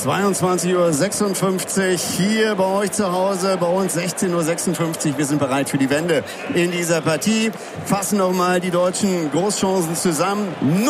22:56 Uhr hier bei euch zu Hause, bei uns 16:56 Uhr. Wir sind bereit für die Wende in dieser Partie. Fassen nochmal die deutschen Großchancen zusammen.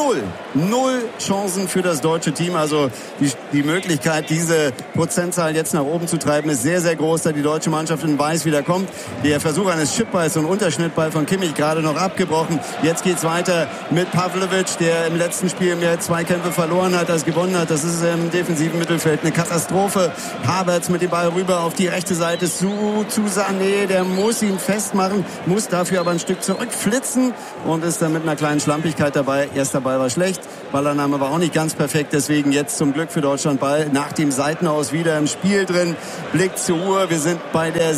Null Chancen für das deutsche Team. Also die Möglichkeit, diese Prozentzahl jetzt nach oben zu treiben, ist sehr, sehr groß, da die deutsche Mannschaft in Weiß wieder kommt. Der Versuch eines Chipballs und Unterschnittball von Kimmich gerade noch abgebrochen. Jetzt geht's weiter mit Pavlovic, der im letzten Spiel mehr Zweikämpfe verloren hat als gewonnen hat. Das ist im defensiven Mittelfeld eine Katastrophe. Havertz mit dem Ball rüber auf die rechte Seite zu Sané. Der muss ihn festmachen, muss dafür aber ein Stück zurückflitzen und ist dann mit einer kleinen Schlampigkeit dabei. Erster Ball war schlecht, Ballannahme war auch nicht ganz perfekt. Deswegen jetzt zum Glück für Deutschland Ball nach dem Seitenaus wieder im Spiel drin. Blick zur Uhr. Wir sind bei der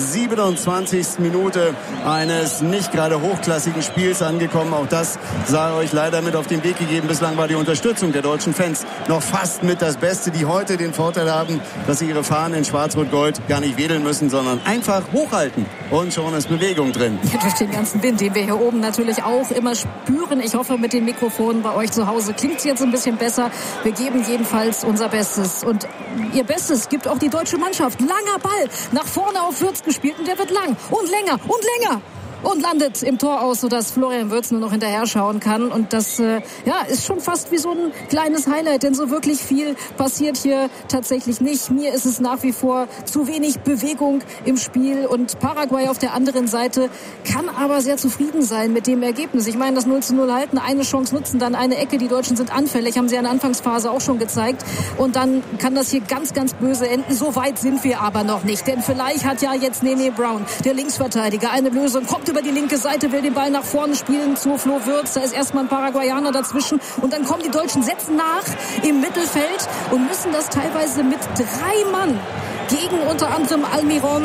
27. Minute eines nicht gerade hochklassigen Spiels angekommen. Auch das sei euch leider mit auf den Weg gegeben. Bislang war die Unterstützung der deutschen Fans noch fast mit das Beste, die heute den Vorteil haben, dass sie ihre Fahnen in Schwarz-Rot-Gold gar nicht wedeln müssen, sondern einfach hochhalten. Und schon ist Bewegung drin. Ja, durch den ganzen Wind, den wir hier oben natürlich auch immer spüren. Ich hoffe, mit den Mikrofonen bei euch zu Hause klingt es jetzt ein bisschen besser. Wir geben jedenfalls unser Bestes. Und ihr Bestes gibt auch die deutsche Mannschaft. Langer Ball nach vorne auf Wirtz gespielt und der wird lang und länger und länger. Und landet im Tor aus, sodass Florian Wirtz nur noch hinterher schauen kann. Und das ist schon fast wie so ein kleines Highlight, denn so wirklich viel passiert hier tatsächlich nicht. Mir ist es nach wie vor zu wenig Bewegung im Spiel. Und Paraguay auf der anderen Seite kann aber sehr zufrieden sein mit dem Ergebnis. Ich meine, das 0:0 halten, eine Chance nutzen, dann eine Ecke. Die Deutschen sind anfällig, haben sie in der Anfangsphase auch schon gezeigt. Und dann kann das hier ganz, ganz böse enden. So weit sind wir aber noch nicht. Denn vielleicht hat ja jetzt Nene Brown, der Linksverteidiger, eine Lösung. Kommt über die linke Seite, will den Ball nach vorne spielen zu Flo Wirtz. Da ist erstmal ein Paraguayaner dazwischen. Und dann kommen die Deutschen, setzen nach im Mittelfeld und müssen das teilweise mit 3 Mann gegen unter anderem Almiron,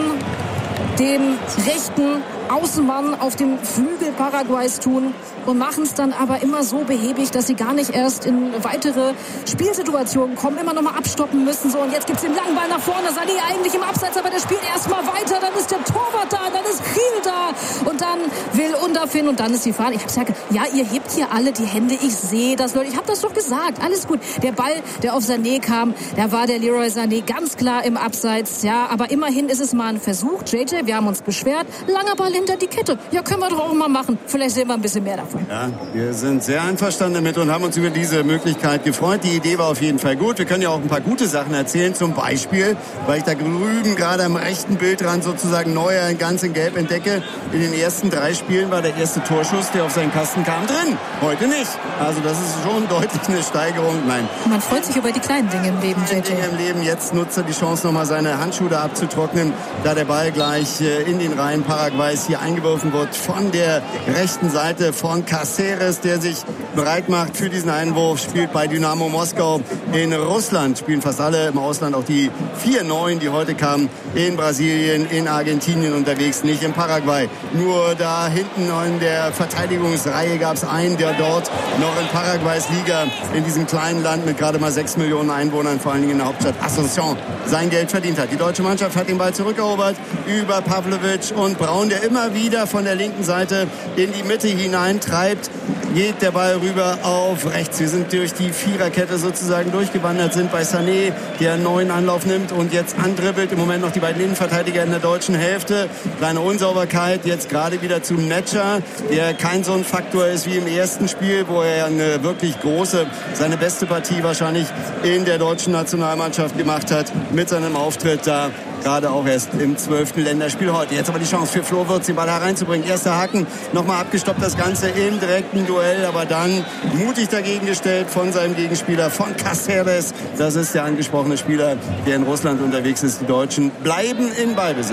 den rechten Außenmann auf dem Flügel Paraguays tun und machen es dann aber immer so behäbig, dass sie gar nicht erst in weitere Spielsituationen kommen, immer noch mal abstoppen müssen. So, und jetzt gibt's den langen Ball nach vorne. Sané eigentlich im Abseits, aber der spielt erstmal weiter. Dann ist der Torwart da, dann ist Kiel da und dann will Underfin und dann ist die Fahne. Ich hab's ja, ihr hebt hier alle die Hände. Ich sehe das, Leute. Ich habe das doch gesagt. Alles gut. Der Ball, der auf Sané kam, da war der Leroy Sané ganz klar im Abseits. Ja, aber immerhin ist es mal ein Versuch. JJ, wir haben uns beschwert. Langer Ball hinter die Kette. Ja, können wir doch auch mal machen. Vielleicht sehen wir ein bisschen mehr davon. Ja, wir sind sehr einverstanden damit und haben uns über diese Möglichkeit gefreut. Die Idee war auf jeden Fall gut. Wir können ja auch ein paar gute Sachen erzählen. Zum Beispiel, weil ich da drüben gerade am rechten Bildrand sozusagen Neuer ganz in Gelb entdecke. In den ersten 3 Spielen war der erste Torschuss, der auf seinen Kasten kam, drin. Heute nicht. Also das ist schon deutlich eine Steigerung. Nein. Man freut sich über die kleinen Dinge im Leben, JJ. Im Leben. Jetzt nutzt er die Chance, nochmal seine Handschuhe abzutrocknen, da der Ball gleich in den Reihen Paraguays hier eingeworfen wird von der rechten Seite von Cáceres, der sich bereit macht für diesen Einwurf, spielt bei Dynamo Moskau in Russland. Spielen fast alle im Ausland, auch die 4 Neuen, die heute kamen, in Brasilien, in Argentinien unterwegs, nicht in Paraguay. Nur da hinten in der Verteidigungsreihe gab es einen, der dort noch in Paraguays Liga, in diesem kleinen Land mit gerade mal 6 Millionen Einwohnern, vor allen Dingen in der Hauptstadt Asunción, sein Geld verdient hat. Die deutsche Mannschaft hat den Ball zurückerobert über Pavlovic und Braun, der immer wieder von der linken Seite in die Mitte hineintreibt. Geht der Ball rüber auf rechts. Wir sind durch die Viererkette sozusagen durchgewandert, sind bei Sané, der einen neuen Anlauf nimmt und jetzt andribbelt. Im Moment noch die beiden Innenverteidiger in der deutschen Hälfte. Kleine Unsauberkeit, jetzt gerade wieder zu Netscher, der kein so ein Faktor ist wie im ersten Spiel, wo er eine wirklich große, seine beste Partie wahrscheinlich in der deutschen Nationalmannschaft gemacht hat mit seinem Auftritt da. Gerade auch erst im 12. Länderspiel heute. Jetzt aber die Chance für Flo Wirtz, den Ball hereinzubringen. Erster Haken, nochmal abgestoppt das Ganze im direkten Duell, aber dann mutig dagegen gestellt von seinem Gegenspieler, von Cáceres. Das ist der angesprochene Spieler, der in Russland unterwegs ist. Die Deutschen bleiben im Ballbesitz.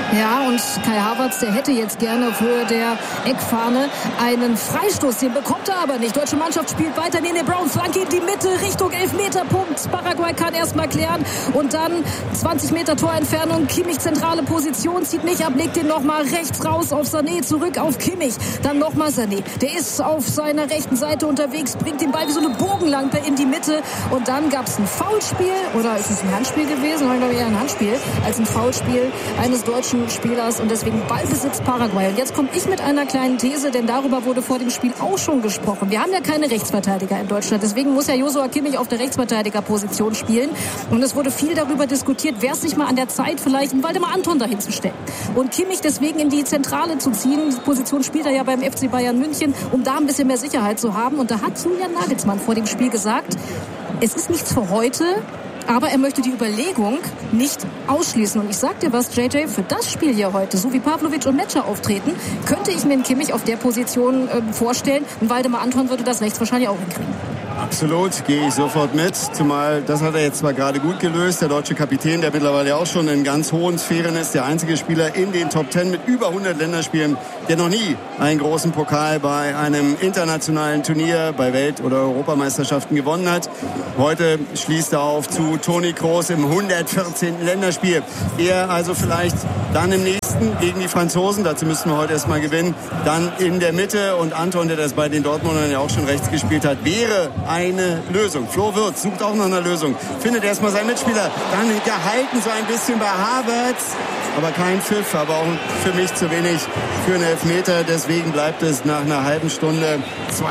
Ja, und Kai Havertz, der hätte jetzt gerne auf Höhe der Eckfahne einen Freistoß. Den bekommt er aber nicht. Deutsche Mannschaft spielt weiter. Nene Brown, Flanke in die Mitte, Richtung Elfmeterpunkt. Paraguay kann erstmal klären. Und dann 20 Meter Torentfernung. Kimmich zentrale Position, zieht nicht ab, legt den nochmal rechts raus auf Sané, zurück auf Kimmich. Dann nochmal Sané. Der ist auf seiner rechten Seite unterwegs, bringt den Ball wie so eine Bogenlampe in die Mitte. Und dann gab es ein Foulspiel. Oder ist es ein Handspiel gewesen? Ich glaube eher ein Handspiel als ein Foulspiel eines deutschen Spielers und deswegen Ballbesitz Paraguay. Und jetzt komme ich mit einer kleinen These, denn darüber wurde vor dem Spiel auch schon gesprochen. Wir haben ja keine Rechtsverteidiger in Deutschland, deswegen muss ja Joshua Kimmich auf der Rechtsverteidigerposition spielen. Und es wurde viel darüber diskutiert, wäre es nicht mal an der Zeit, vielleicht einen Waldemar Anton dahin zu stellen. Und Kimmich deswegen in die Zentrale zu ziehen. Die Position spielt er ja beim FC Bayern München, um da ein bisschen mehr Sicherheit zu haben. Und da hat Julian Nagelsmann vor dem Spiel gesagt, es ist nichts für heute, aber er möchte die Überlegung nicht ausschließen. Und ich sag dir was, JJ, für das Spiel hier heute, so wie Pavlovic und Metscher auftreten, könnte ich mir einen Kimmich auf der Position vorstellen. Und Waldemar Anton würde das rechts wahrscheinlich auch hinkriegen. Absolut, gehe ich sofort mit. Zumal, das hat er jetzt zwar gerade gut gelöst, der deutsche Kapitän, der mittlerweile auch schon in ganz hohen Sphären ist, der einzige Spieler in den Top 10 mit über 100 Länderspielen, der noch nie einen großen Pokal bei einem internationalen Turnier, bei Welt- oder Europameisterschaften gewonnen hat. Heute schließt er auf zu Toni Kroos im 114. Länderspiel. Er also vielleicht dann im nächsten gegen die Franzosen, dazu müssten wir heute erstmal gewinnen, dann in der Mitte und Anton, der das bei den Dortmundern ja auch schon rechts gespielt hat, wäre eine Lösung. Flo Wirtz sucht auch nach einer Lösung. Findet erstmal seinen Mitspieler. Dann gehalten so ein bisschen bei Havertz. Aber kein Pfiff, aber auch für mich zu wenig für einen Elfmeter. Deswegen bleibt es nach einer halben Stunde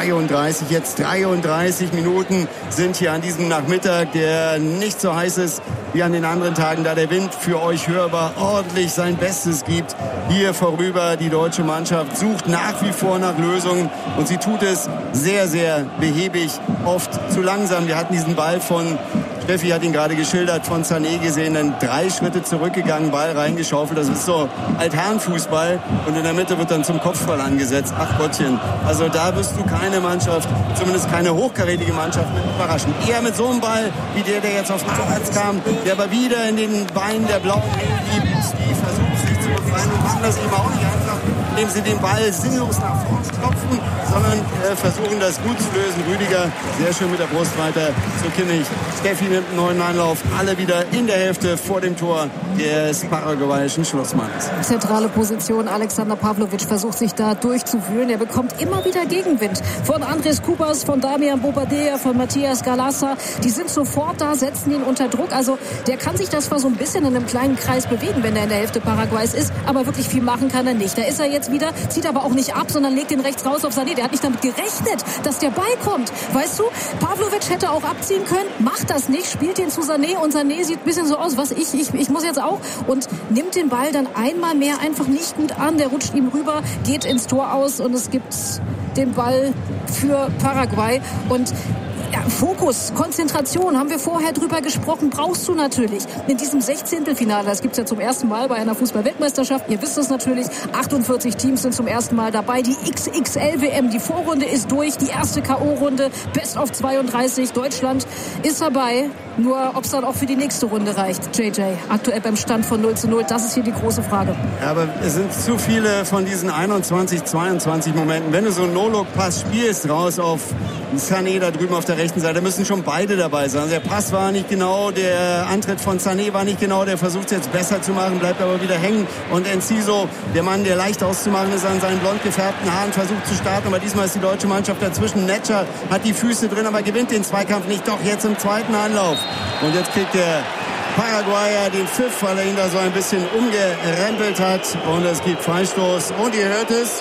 32, jetzt 33 Minuten sind hier an diesem Nachmittag, der nicht so heiß ist wie an den anderen Tagen, da der Wind für euch hörbar ordentlich sein Bestes gibt. Hier vorüber die deutsche Mannschaft sucht nach wie vor nach Lösungen und sie tut es sehr, sehr behäbig, oft zu langsam. Wir hatten diesen Ball von Steffi hat ihn gerade geschildert, von Sané gesehen, dann 3 Schritte zurückgegangen, Ball reingeschaufelt. Das ist so Altherrenfußball und in der Mitte wird dann zum Kopfball angesetzt. Ach Gottchen, also da wirst du keine Mannschaft, zumindest keine hochkarätige Mannschaft mit überraschen. Eher mit so einem Ball, wie der jetzt auf Havertz kam, der aber wieder in den Beinen der Blauen blieb. Die versuchen sich zu befreien und machen das eben auch nicht einfach, indem sie den Ball sinnlos nach vorne klopfen, sondern versuchen das gut zu lösen. Rüdiger sehr schön mit der Brust weiter zu Kimmich. Steffi nimmt einen neuen Anlauf. Alle wieder in der Hälfte vor dem Tor des paraguayischen Schlussmanns. Zentrale Position. Alexander Pavlovic versucht sich da durchzuwühlen. Er bekommt immer wieder Gegenwind von Andres Cubas, von Damian Bobadilla, von Matthias Galassa. Die sind sofort da, setzen ihn unter Druck. Also der kann sich das zwar so ein bisschen in einem kleinen Kreis bewegen, wenn er in der Hälfte Paraguays ist, aber wirklich viel machen kann er nicht. Da ist er jetzt wieder, zieht aber auch nicht ab, sondern legt den rechts raus auf Sané. Der hat nicht damit gerechnet, dass der Ball kommt. Weißt du, Pavlovic hätte auch abziehen können, macht das nicht, spielt den zu Sané und Sané sieht ein bisschen so aus, was ich muss jetzt auch und nimmt den Ball dann einmal mehr einfach nicht gut an. Der rutscht ihm rüber, geht ins Tor aus und es gibt den Ball für Paraguay und ja, Fokus, Konzentration, haben wir vorher drüber gesprochen, brauchst du natürlich. In diesem 16. Das gibt es ja zum ersten Mal bei einer Fußball-Weltmeisterschaft. Ihr wisst es natürlich, 48 Teams sind zum ersten Mal dabei. Die XXL-WM, die Vorrunde ist durch, die erste K.O.-Runde, Best of 32. Deutschland ist dabei. Nur ob es dann auch für die nächste Runde reicht, JJ. Aktuell beim Stand von 0:0, das ist hier die große Frage. Ja, aber es sind zu viele von diesen 21, 22 Momenten. Wenn du so einen No-Look-Pass spielst, raus auf Sané da drüben auf der rechten Seite, müssen schon beide dabei sein. Also der Pass war nicht genau, der Antritt von Sané war nicht genau, der versucht es jetzt besser zu machen, bleibt aber wieder hängen. Und Enciso, der Mann, der leicht auszumachen ist an seinen blond gefärbten Haaren, versucht zu starten, aber diesmal ist die deutsche Mannschaft dazwischen. Netscher hat die Füße drin, aber gewinnt den Zweikampf nicht. Doch jetzt im zweiten Anlauf. Und jetzt kriegt der Paraguayer den Pfiff, weil er ihn da so ein bisschen umgerempelt hat. Und es gibt Freistoß. Und ihr hört es.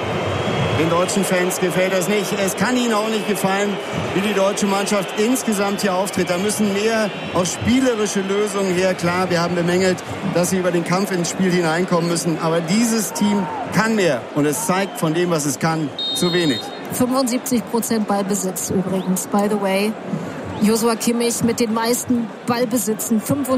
Den deutschen Fans gefällt das nicht. Es kann ihnen auch nicht gefallen, wie die deutsche Mannschaft insgesamt hier auftritt. Da müssen mehr auf spielerische Lösungen her. Klar, wir haben bemängelt, dass sie über den Kampf ins Spiel hineinkommen müssen. Aber dieses Team kann mehr. Und es zeigt von dem, was es kann, zu wenig. 75% Ballbesitz übrigens, by the way. Joshua Kimmich mit den meisten Ballbesitzen.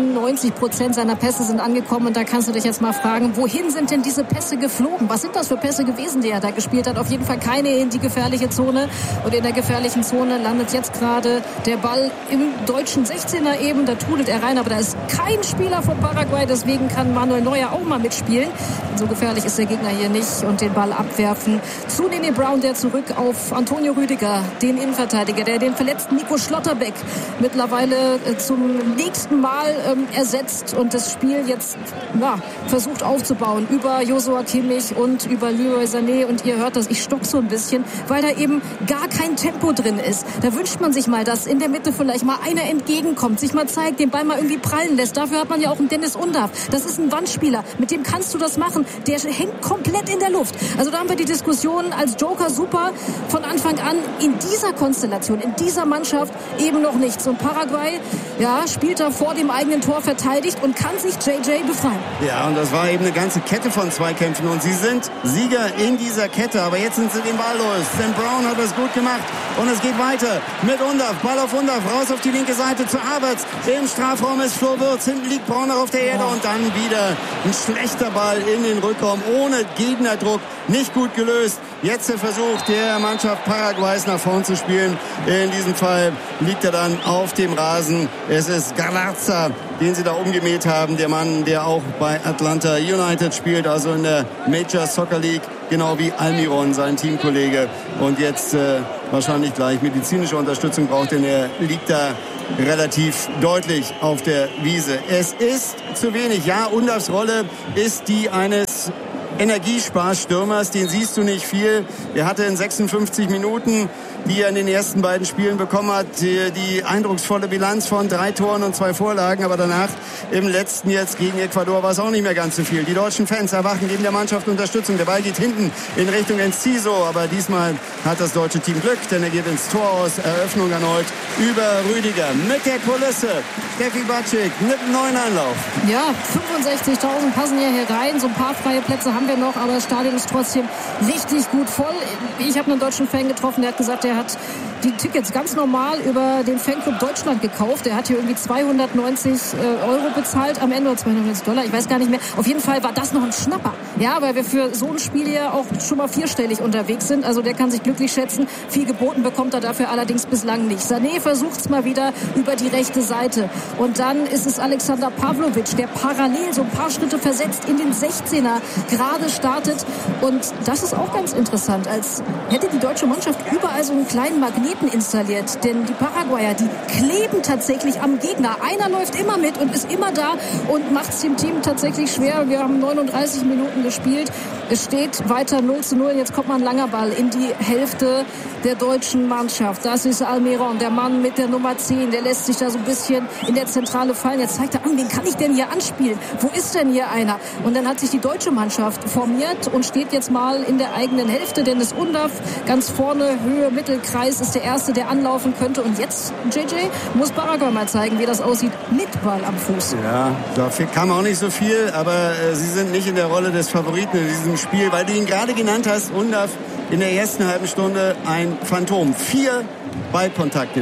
95% seiner Pässe sind angekommen. Und da kannst du dich jetzt mal fragen, wohin sind denn diese Pässe geflogen? Was sind das für Pässe gewesen, die er da gespielt hat? Auf jeden Fall keine in die gefährliche Zone. Und in der gefährlichen Zone landet jetzt gerade der Ball im deutschen 16er eben. Da trudelt er rein, aber da ist kein Spieler von Paraguay. Deswegen kann Manuel Neuer auch mal mitspielen. So gefährlich ist der Gegner hier nicht. Und den Ball abwerfen zu Nene Brown, der zurück auf Antonio Rüdiger, den Innenverteidiger, der den verletzten Nico Schlotterbeck mittlerweile zum nächsten Mal ersetzt und das Spiel jetzt versucht aufzubauen über Joshua Kimmich und über Leroy Sané. Und ihr hört das, ich stock so ein bisschen, weil da eben gar kein Tempo drin ist. Da wünscht man sich mal, dass in der Mitte vielleicht mal einer entgegenkommt, sich mal zeigt, den Ball mal irgendwie prallen lässt. Dafür hat man ja auch einen Dennis Undav. Das ist ein Wandspieler, mit dem kannst du das machen. Der hängt komplett in der Luft. Also da haben wir die Diskussion als Joker super von Anfang an. In dieser Konstellation, in dieser Mannschaft eben noch nichts. Und Paraguay, spielt da vor dem eigenen Tor verteidigt und kann sich JJ befreien. Ja, und das war eben eine ganze Kette von Zweikämpfen. Und sie sind Sieger in dieser Kette. Aber jetzt sind sie den Ball los. Denn Brown hat das gut gemacht. Und es geht weiter mit Undav. Ball auf Undav. Raus auf die linke Seite zu Havertz. Im Strafraum ist Flo Wirtz. Hinten liegt Braun noch auf der Erde. Und dann wieder ein schlechter Ball in den Rückraum. Ohne Gegnerdruck. Nicht gut gelöst. Jetzt der Versuch der Mannschaft Paraguays nach vorn zu spielen. In diesem Fall liegt er dann auf dem Rasen. Es ist Galarza, den sie da umgemäht haben. Der Mann, der auch bei Atlanta United spielt, also in der Major Soccer League. Genau wie Almiron, sein Teamkollege. Und jetzt wahrscheinlich gleich medizinische Unterstützung braucht, denn er liegt da relativ deutlich auf der Wiese. Es ist zu wenig. Ja, Undavs Rolle ist die eines Energiesparstürmers, den siehst du nicht viel. Er hatte in 56 Minuten, die er in den ersten beiden Spielen bekommen hat, die eindrucksvolle Bilanz von 3 Toren und 2 Vorlagen. Aber danach im letzten jetzt gegen Ecuador war es auch nicht mehr ganz so viel. Die deutschen Fans erwachen, geben der Mannschaft Unterstützung. Der Ball geht hinten in Richtung Enciso. Aber diesmal hat das deutsche Team Glück, denn er geht ins Tor aus. Eröffnung erneut über Rüdiger. Mit der Kulisse. Steffi Batschik mit einem neuen Anlauf. Ja, 65.000 passen ja hier rein. So ein paar freie Plätze haben wir noch, aber das Stadion ist trotzdem richtig gut voll. Ich habe einen deutschen Fan getroffen, der hat gesagt, er hat die Tickets ganz normal über den Fanclub Deutschland gekauft. Er hat hier irgendwie 290 Euro bezahlt am Ende, oder 290 Dollar, ich weiß gar nicht mehr. Auf jeden Fall war das noch ein Schnapper. Ja, weil wir für so ein Spiel ja auch schon mal vierstellig unterwegs sind. Also der kann sich glücklich schätzen. Viel geboten bekommt er dafür allerdings bislang nicht. Sané versucht es mal wieder über die rechte Seite. Und dann ist es Alexander Pavlovic, der parallel so ein paar Schritte versetzt in den 16er gerade startet. Und das ist auch ganz interessant, als hätte die deutsche Mannschaft überall so einen kleinen Magneten installiert. Denn die Paraguayer, die kleben tatsächlich am Gegner. Einer läuft immer mit und ist immer da und macht es dem Team tatsächlich schwer. Wir haben 39 Minuten gespielt. Es steht weiter 0:0. Jetzt kommt mal ein langer Ball in die Hälfte der deutschen Mannschaft. Das ist Almiron, der Mann mit der Nummer 10. Der lässt sich da so ein bisschen in der Zentrale fallen. Jetzt zeigt er an, wen kann ich denn hier anspielen? Wo ist denn hier einer? Und dann hat sich die deutsche Mannschaft formiert und steht jetzt mal in der eigenen Hälfte. Dennis Undav ganz vorne, Höhe, Mittelkreis, ist der Erste, der anlaufen könnte. Und jetzt, JJ, muss Paraguay mal zeigen, wie das aussieht mit Ball am Fuß. Ja, dafür kam auch nicht so viel, aber sie sind nicht in der Rolle des Favoriten in diesem Spiel, weil du ihn gerade genannt hast. Undav in der ersten halben Stunde ein Phantom. 4 Ballkontakte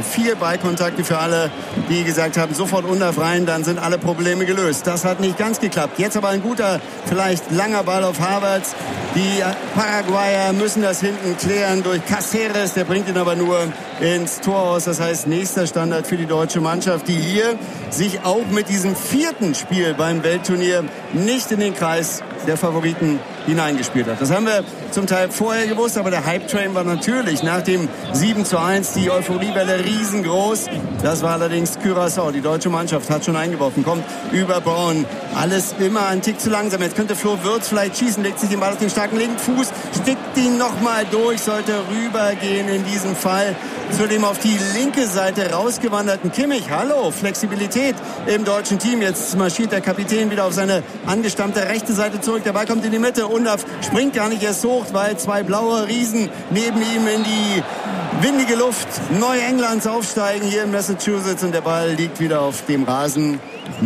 für alle, die gesagt haben, sofort Undav rein, dann sind alle Probleme gelöst. Das hat nicht ganz geklappt. Jetzt aber ein guter, vielleicht langer Ball auf Havertz. Die Paraguayer müssen das hinten klären durch Cáceres, der bringt ihn aber nur ins Tor aus. Das heißt, nächster Standard für die deutsche Mannschaft, die hier sich auch mit diesem 4. Spiel beim Weltturnier nicht in den Kreis der Favoriten hineingespielt hat. Das haben wir zum Teil vorher gewusst, aber der Hype-Train war natürlich nach dem 7:1 die Euphoriewelle riesengroß. Das war allerdings Curaçao. Die deutsche Mannschaft hat schon eingeworfen, kommt über Braun. Alles immer ein Tick zu langsam. Jetzt könnte Flo Wirtz vielleicht schießen, legt sich den Ball auf den starken linken Fuß, stickt ihn nochmal durch, sollte rübergehen in diesem Fall zu dem auf die linke Seite rausgewanderten Kimmich. Hallo, Flexibilität im deutschen Team. Jetzt marschiert der Kapitän wieder auf seine angestammte rechte Seite zurück. Der Ball kommt in die Mitte. Undav springt gar nicht erst hoch, weil 2 blaue Riesen neben ihm in die windige Luft Neuenglands aufsteigen hier in Massachusetts. Und der Ball liegt wieder auf dem Rasen.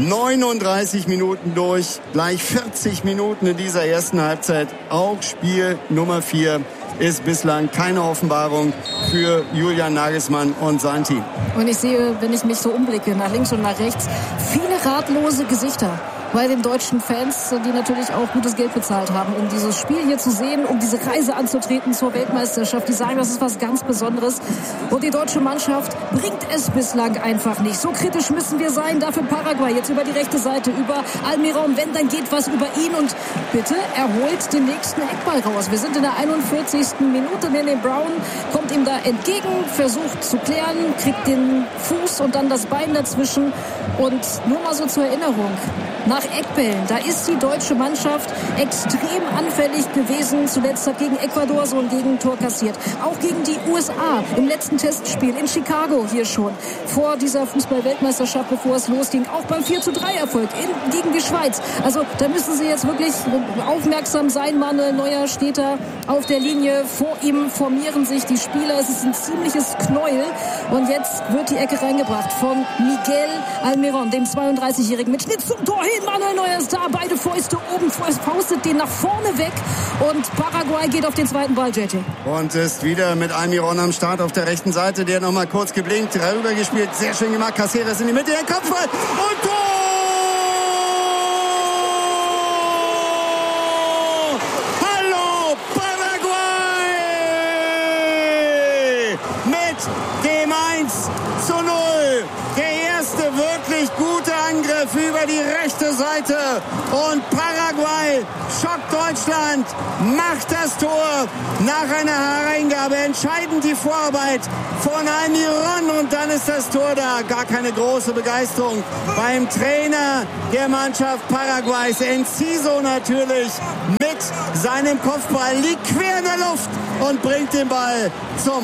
39 Minuten durch, gleich 40 Minuten in dieser ersten Halbzeit. Auch Spiel Nummer 4 ist bislang keine Offenbarung für Julian Nagelsmann und sein Team. Und ich sehe, wenn ich mich so umblicke, nach links und nach rechts, viele ratlose Gesichter bei den deutschen Fans, die natürlich auch gutes Geld bezahlt haben, um dieses Spiel hier zu sehen, um diese Reise anzutreten zur Weltmeisterschaft. Die sagen, das ist was ganz Besonderes. Und die deutsche Mannschaft bringt es bislang einfach nicht. So kritisch müssen wir sein. Dafür Paraguay jetzt über die rechte Seite, über Almiron. Wenn, dann geht was über ihn. Und bitte, er holt den nächsten Eckball raus. Wir sind in der 41. Minute. Nene Brown kommt ihm da entgegen, versucht zu klären, kriegt den Fuß und dann das Bein dazwischen. Und nur mal so zur Erinnerung, nach Eckbällen, da ist die deutsche Mannschaft extrem anfällig gewesen. Zuletzt hat gegen Ecuador so ein Gegentor kassiert. Auch gegen die USA im letzten Testspiel in Chicago hier schon. Vor dieser Fußball-Weltmeisterschaft, bevor es losging. Auch beim 4:3-Erfolg gegen die Schweiz. Also da müssen sie jetzt wirklich aufmerksam sein. Manuel Neuer steht da auf der Linie. Vor ihm formieren sich die Spieler. Es ist ein ziemliches Knäuel. Und jetzt wird die Ecke reingebracht von Miguel Almiron, dem 32-Jährigen. Mit Schnitt zum Tor hin. Manuel Neuer ist da. Beide Fäuste oben. Faustet den nach vorne weg. Und Paraguay geht auf den zweiten Ball, JJ. Und ist wieder mit Almiron am Start auf der rechten Seite. Der noch mal kurz geblinkt, rübergespielt. Sehr schön gemacht. Caceres in die Mitte. Der Kopfball. Und Tor! Hallo, Paraguay! Mit dem 1:0. Der erste wirklich gute Angriff über die rechte Seite. Und Paraguay schockt Deutschland, macht das Tor nach einer Hereingabe. Entscheidend die Vorarbeit von Almiron. Und dann ist das Tor da. Gar keine große Begeisterung beim Trainer der Mannschaft Paraguays. Enciso natürlich mit seinem Kopfball. Liegt quer in der Luft und bringt den Ball zum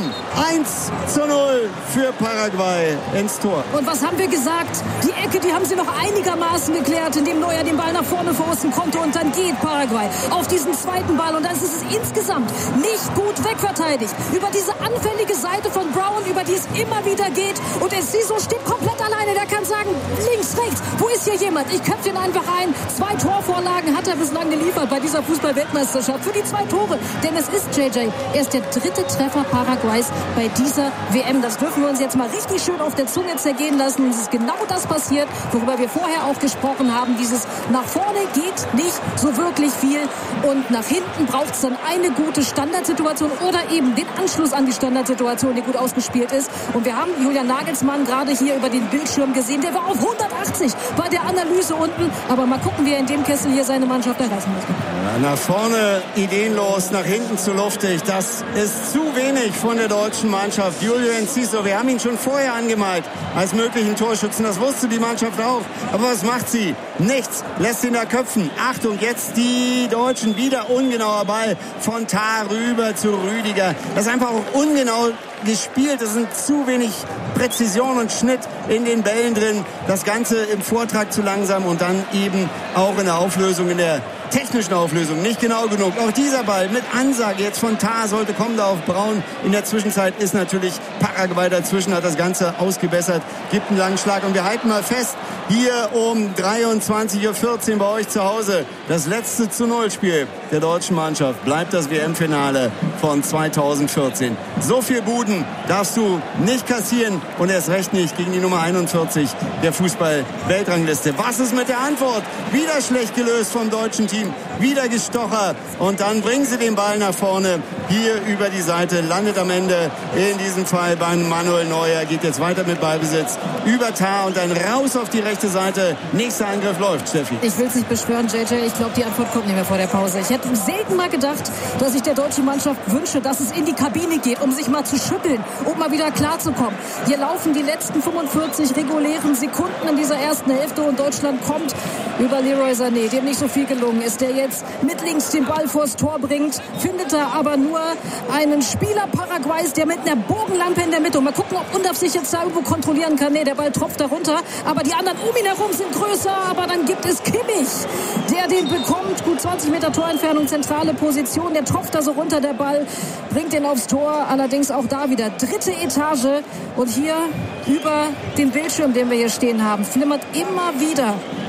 1:0 für Paraguay ins Tor. Und was haben wir gesagt? Die Ecke, die haben sie noch einigermaßen geklärt, indem Neuer den Ball nach vorne verursten konnte. Und dann geht Paraguay auf diesen zweiten Ball. Und dann ist es insgesamt nicht gut wegverteidigt. Über diese anfällige Seite von Brown, über die es immer wieder geht. Und Enciso steht komplett alleine. Der kann sagen, links, rechts, wo ist hier jemand? Ich köpfe ihn einfach ein. 2 Torvorlagen hat er bislang geliefert bei dieser Fußball-Weltmeisterschaft. Für die 2 Tore. Denn es ist, JJ, erst der 3. Treffer Paraguays bei dieser WM. Das dürfen wir uns jetzt mal richtig schön auf der Zunge zergehen lassen. Es ist genau das passiert, worüber wir vorher auch gesprochen haben. Dieses nach vorne geht nicht so wirklich viel. Und nach hinten braucht es dann eine gute Standardsituation oder eben den Anschluss an die Standardsituation, die gut ausgespielt ist. Und wir haben Julian Nagelsmann gerade hier über den Bildschirm gesehen. Der war auf 180 bei der Analyse unten. Aber mal gucken, wie er in dem Kessel hier seine Mannschaft erreichen möchte. Ja, nach vorne ideenlos, nach hinten zu luftig. Das ist zu wenig von der deutschen Mannschaft. Julio Enciso, wir haben ihn schon vorher angemalt als möglichen Torschützen. Das wusste die Mannschaft auch. Aber was macht sie? Nichts. Lässt ihn da köpfen. Achtung, jetzt die Deutschen. Wieder ungenauer Ball von Tah rüber zu Rüdiger. Das ist einfach auch ungenau gespielt. Es sind zu wenig Präzision und Schnitt in den Bällen drin. Das Ganze im Vortrag zu langsam und dann eben auch in der Auflösung, in der technischen Auflösung nicht genau genug. Auch dieser Ball mit Ansage jetzt von Tah sollte kommen da auf Braun. In der Zwischenzeit ist natürlich Paraguay dazwischen, hat das Ganze ausgebessert, gibt einen langen Schlag. Und wir halten mal fest, hier um 23:14 Uhr bei euch zu Hause. Das letzte zu-0-Spiel der deutschen Mannschaft bleibt das WM-Finale von 2014. So viel Buden darfst du nicht kassieren und erst recht nicht gegen die Nummer 41 der Fußball-Weltrangliste. Was ist mit der Antwort? Wieder schlecht gelöst vom deutschen Team. Wieder gestochert und dann bringen sie den Ball nach vorne. Hier über die Seite, landet am Ende in diesem Fall bei Manuel Neuer. Geht jetzt weiter mit Ballbesitz über Tah und dann raus auf die rechte Seite. Nächster Angriff läuft, Steffi. Ich will es nicht beschwören, JJ. Ich glaube, die Antwort kommt nicht mehr vor der Pause. Ich hätte selten mal gedacht, dass ich der deutschen Mannschaft wünsche, dass es in die Kabine geht, um sich mal zu schütteln, um mal wieder klarzukommen. Hier laufen die letzten 45 regulären Sekunden in dieser ersten Hälfte und Deutschland kommt über Leroy Sané, dem nicht so viel gelungen ist, der jetzt mit links den Ball vors Tor bringt, findet er aber nur einen Spieler Paraguays, der mit einer Bogenlampe in der Mitte, und mal gucken, ob Undaf sich jetzt da irgendwo kontrollieren kann. Nee, der Ball tropft da runter, aber die anderen um ihn herum sind größer, aber dann gibt es Kimmich, der den bekommt, gut 20 Meter Torentfernung, zentrale Position, der tropft da so runter, der Ball bringt den aufs Tor, allerdings auch da wieder 3. Etage und hier über den Bildschirm, den wir hier stehen haben, flimmert immer wieder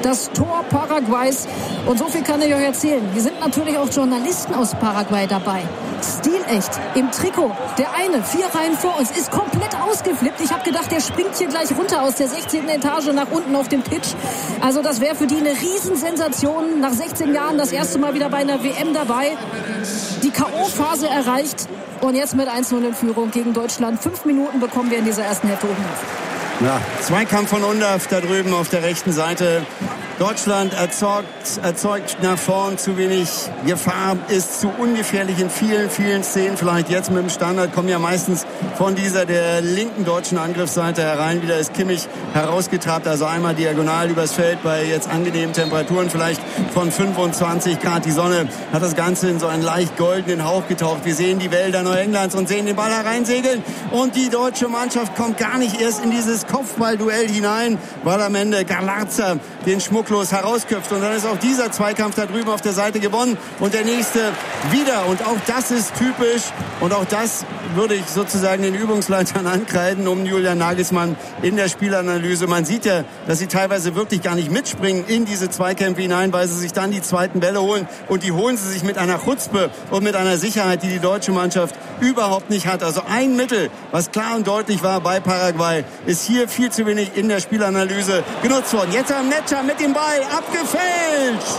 das Tor Paraguays. Und so viel kann ich euch erzählen. Wir sind natürlich auch Journalisten aus Paraguay dabei. Stilecht im Trikot. Der eine, 4 Reihen vor uns, ist komplett ausgeflippt. Ich habe gedacht, der springt hier gleich runter aus der 16. Etage nach unten auf dem Pitch. Also das wäre für die eine Riesensensation. Nach 16 Jahren das erste Mal wieder bei einer WM dabei. Die K.O.-Phase erreicht. Und jetzt mit 1-0 in Führung gegen Deutschland. 5 Minuten bekommen wir in dieser ersten Hälfte oben auf. Ja, Zweikampf von Undav da drüben auf der rechten Seite. Deutschland erzeugt nach vorn zu wenig Gefahr, ist zu ungefährlich in vielen, vielen Szenen. Vielleicht jetzt mit dem Standard kommen ja meistens von der linken deutschen Angriffsseite herein. Wieder ist Kimmich herausgetrabt, also einmal diagonal übers Feld bei jetzt angenehmen Temperaturen, vielleicht von 25 Grad. Die Sonne hat das Ganze in so einen leicht goldenen Hauch getaucht. Wir sehen die Wälder Neuenglands und sehen den Ball hereinsegeln. Und die deutsche Mannschaft kommt gar nicht erst in dieses Kopfballduell hinein, weil am Ende Galarza den schmucklos herausköpft. Und dann ist auch dieser Zweikampf da drüben auf der Seite gewonnen. Und der nächste wieder. Und auch das ist typisch. Und auch das würde ich sozusagen den Übungsleitern ankreiden um Julian Nagelsmann in der Spielanalyse. Man sieht ja, dass sie teilweise wirklich gar nicht mitspringen in diese Zweikämpfe hinein, weil sie sich dann die zweiten Bälle holen. Und die holen sie sich mit einer Chutzpe und mit einer Sicherheit, die die deutsche Mannschaft überhaupt nicht hat. Also ein Mittel, was klar und deutlich war bei Paraguay, ist hier viel zu wenig in der Spielanalyse genutzt worden. Jetzt am Netscher mit dem Ball abgefälscht.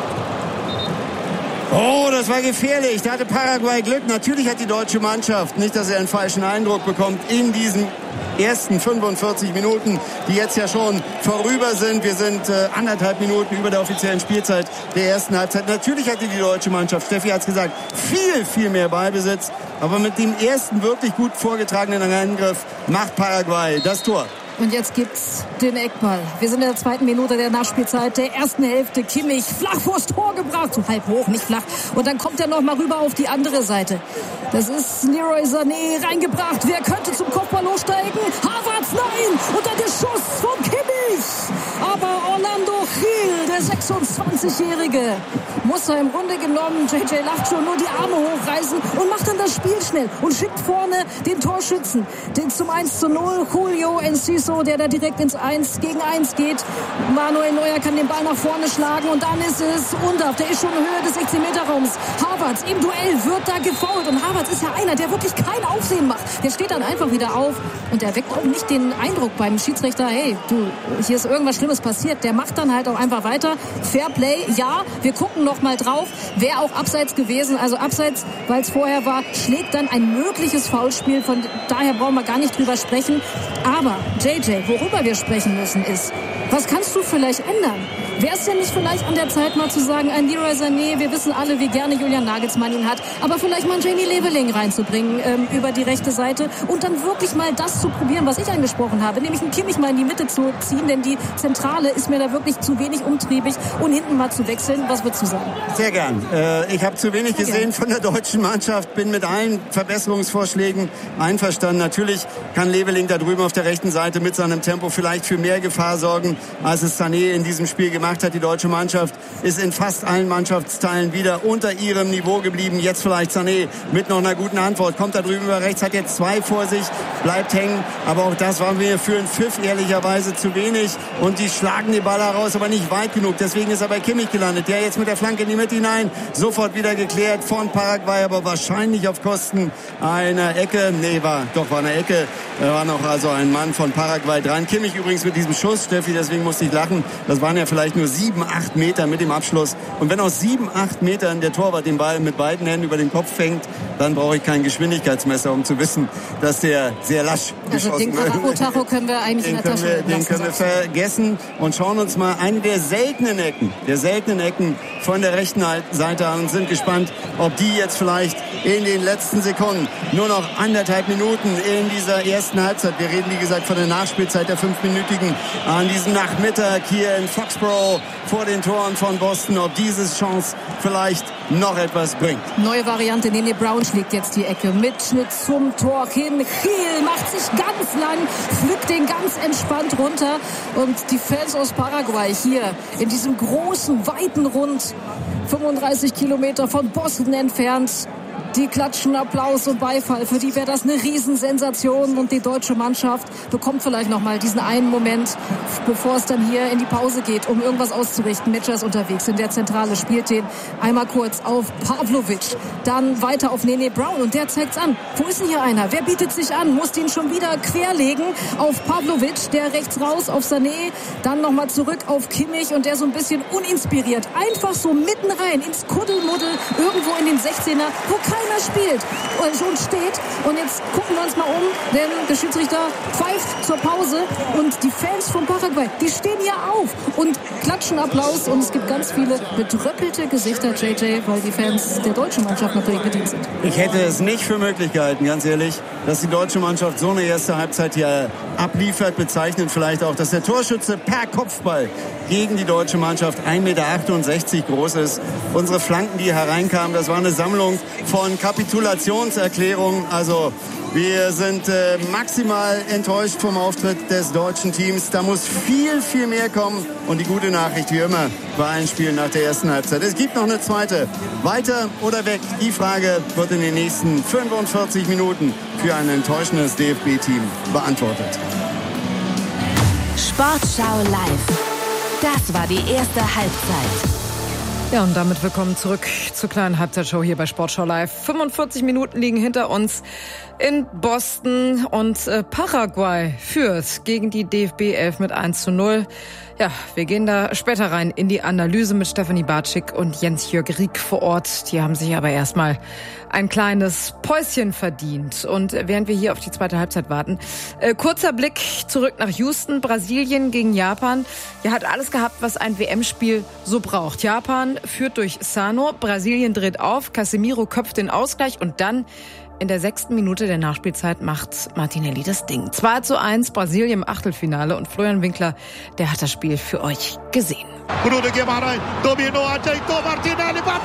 Oh, das war gefährlich. Da hatte Paraguay Glück. Natürlich hat die deutsche Mannschaft, nicht, dass er einen falschen Eindruck bekommt, in diesen ersten 45 Minuten, die jetzt ja schon vorüber sind. Wir sind 1,5 Minuten über der offiziellen Spielzeit der ersten Halbzeit. Natürlich hatte die deutsche Mannschaft, Steffi hat es gesagt, viel, viel mehr Ballbesitz. Aber mit dem ersten wirklich gut vorgetragenen Angriff macht Paraguay das Tor. Und jetzt gibt's den Eckball. Wir sind in der 2. Minute der Nachspielzeit der ersten Hälfte. Kimmich flach vors Tor gebracht. So halb hoch, nicht flach. Und dann kommt er noch mal rüber auf die andere Seite. Das ist Leroy Sané reingebracht. Wer könnte zum Kopfball hochsteigen? Havertz, nein! Und dann der Schuss von Kimmich. Aber Orlando Gil, der 26-Jährige, muss er im Grunde genommen JJ Lacho nur die Arme hochreißen und macht dann das Spiel schnell und schickt vorne den Torschützen, den zum 1:0, Julio Enciso, der da direkt ins 1-gegen-1 geht. Manuel Neuer kann den Ball nach vorne schlagen und dann ist es Undav, der ist schon in Höhe des 16-Meter-Raums. Havertz im Duell wird da gefoult und Havertz ist ja einer, der wirklich kein Aufsehen macht. Der steht dann einfach wieder auf und der weckt auch nicht den Eindruck beim Schiedsrichter, hey, du, hier ist irgendwas Schlimmes passiert. Der macht dann halt auch einfach weiter. Fair Play, ja, wir gucken noch mal drauf. Wäre auch abseits gewesen, also abseits, weil es vorher war, schlägt dann ein mögliches Foulspiel. Von daher brauchen wir gar nicht drüber sprechen. Aber JJ, worüber wir sprechen müssen ist, was kannst du vielleicht ändern? Wäre es denn nicht vielleicht an der Zeit mal zu sagen, ein Leroy Sané, wir wissen alle, wie gerne Julian Nagelsmann ihn hat, aber vielleicht mal einen Jamie Leveling reinzubringen über die rechte Seite und dann wirklich mal das zu probieren, was ich angesprochen habe, nämlich einen Kimmich mal in die Mitte zu ziehen, denn die Zentrale ist mir da wirklich zu wenig umtriebig und hinten mal zu wechseln. Was würdest du sagen? Sehr gern. Ich habe zu wenig gesehen von der deutschen Mannschaft, bin mit allen Verbesserungsvorschlägen einverstanden. Natürlich kann Leveling da drüben auf der rechten Seite mit seinem Tempo vielleicht für mehr Gefahr sorgen, als es Sané in diesem Spiel gemacht hat. Die deutsche Mannschaft ist in fast allen Mannschaftsteilen wieder unter ihrem Niveau geblieben. Jetzt vielleicht Sané mit noch einer guten Antwort. Kommt da drüben über rechts, hat jetzt 2 vor sich, bleibt hängen. Aber auch das war mir für einen Pfiff ehrlicherweise zu wenig. Und die schlagen den Ball heraus, aber nicht weit genug. Deswegen ist er bei Kimmich gelandet. Der jetzt mit der Flanke in die Mitte hinein. Sofort wieder geklärt von Paraguay, aber wahrscheinlich auf Kosten einer Ecke. Nee, war eine Ecke. Da war noch also ein Mann von Paraguay dran. Kimmich übrigens mit diesem Schuss, Steffi, deswegen musste ich lachen. Das waren ja vielleicht nur 7, 8 Meter mit dem Abschluss. Und wenn aus 7, 8 Metern der Torwart den Ball mit beiden Händen über den Kopf fängt, dann brauche ich kein Geschwindigkeitsmesser, um zu wissen, dass der sehr lasch geschossen wird. Also den Tacho können wir eigentlich in der Tasche lassen. Den können wir vergessen und schauen uns mal eine der seltenen Ecken von der rechten Seite an und sind gespannt, ob die jetzt vielleicht in den letzten Sekunden, nur noch 1,5 Minuten in dieser ersten Halbzeit, wir reden wie gesagt von der Nachspielzeit der 5-minütigen an diesem Nachmittag hier in Foxborough vor den Toren von Boston, ob diese Chance vielleicht noch etwas bringt. Neue Variante, Nene Brown schlägt jetzt die Ecke. Mitschnitt zum Tor hin. Gil macht sich ganz lang, pflückt den ganz entspannt runter. Und die Fans aus Paraguay hier in diesem großen, weiten Rund, 35 Kilometer von Boston entfernt, die klatschen Applaus und Beifall. Für die wäre das eine Riesensensation und die deutsche Mannschaft bekommt vielleicht noch mal diesen einen Moment, bevor es dann hier in die Pause geht, um irgendwas auszurichten. Metscher ist unterwegs in der Zentrale, spielt den einmal kurz auf Pavlovic, dann weiter auf Nene Brown und der zeigt's an. Wo ist denn hier einer? Wer bietet sich an? Muss den schon wieder querlegen auf Pavlovic, der rechts raus auf Sané, dann nochmal zurück auf Kimmich und der so ein bisschen uninspiriert einfach so mitten rein ins Kuddelmuddel irgendwo in den 16er, wo keiner spielt und schon steht. Und jetzt gucken wir uns mal um, denn der Schiedsrichter pfeift zur Pause und die Fans von Paraguay, die stehen hier auf und klatschen Applaus und es gibt ganz viele bedröppelte Gesichter, JJ, weil die Fans der deutschen Mannschaft natürlich bedient sind. Ich hätte es nicht für möglich gehalten, ganz ehrlich, dass die deutsche Mannschaft so eine erste Halbzeit hier abliefert. Bezeichnet vielleicht auch, dass der Torschütze per Kopfball gegen die deutsche Mannschaft 1,68 Meter groß ist. Unsere Flanken, die hereinkamen, das war eine Sammlung von Kapitulationserklärungen. Also wir sind maximal enttäuscht vom Auftritt des deutschen Teams. Da muss viel, viel mehr kommen. Und die gute Nachricht, wie immer, bei allen Spielen nach der ersten Halbzeit. Es gibt noch eine zweite. Weiter oder weg? Die Frage wird in den nächsten 45 Minuten für ein enttäuschendes DFB-Team beantwortet. Sportschau live. Das war die erste Halbzeit. Ja, und damit willkommen zurück zur kleinen Halbzeitshow hier bei Sportschau Live. 45 Minuten liegen hinter uns in Boston und Paraguay führt gegen die DFB 11 mit 1:0. Ja, wir gehen da später rein in die Analyse mit Stefanie Bartschik und Jens-Jörg Rieck vor Ort. Die haben sich aber erstmal ein kleines Päuschen verdient. Und während wir hier auf die zweite Halbzeit warten, kurzer Blick zurück nach Houston, Brasilien gegen Japan. Ja, hat alles gehabt, was ein WM-Spiel so braucht. Japan führt durch Sano, Brasilien dreht auf, Casemiro köpft den Ausgleich und dann in der 6. Minute der Nachspielzeit macht Martinelli das Ding. 2:1 Brasilien im Achtelfinale und Florian Winkler, der hat das Spiel für euch gesehen. Bruno Guimarães dominou, ajeitou Martinelli, bateu!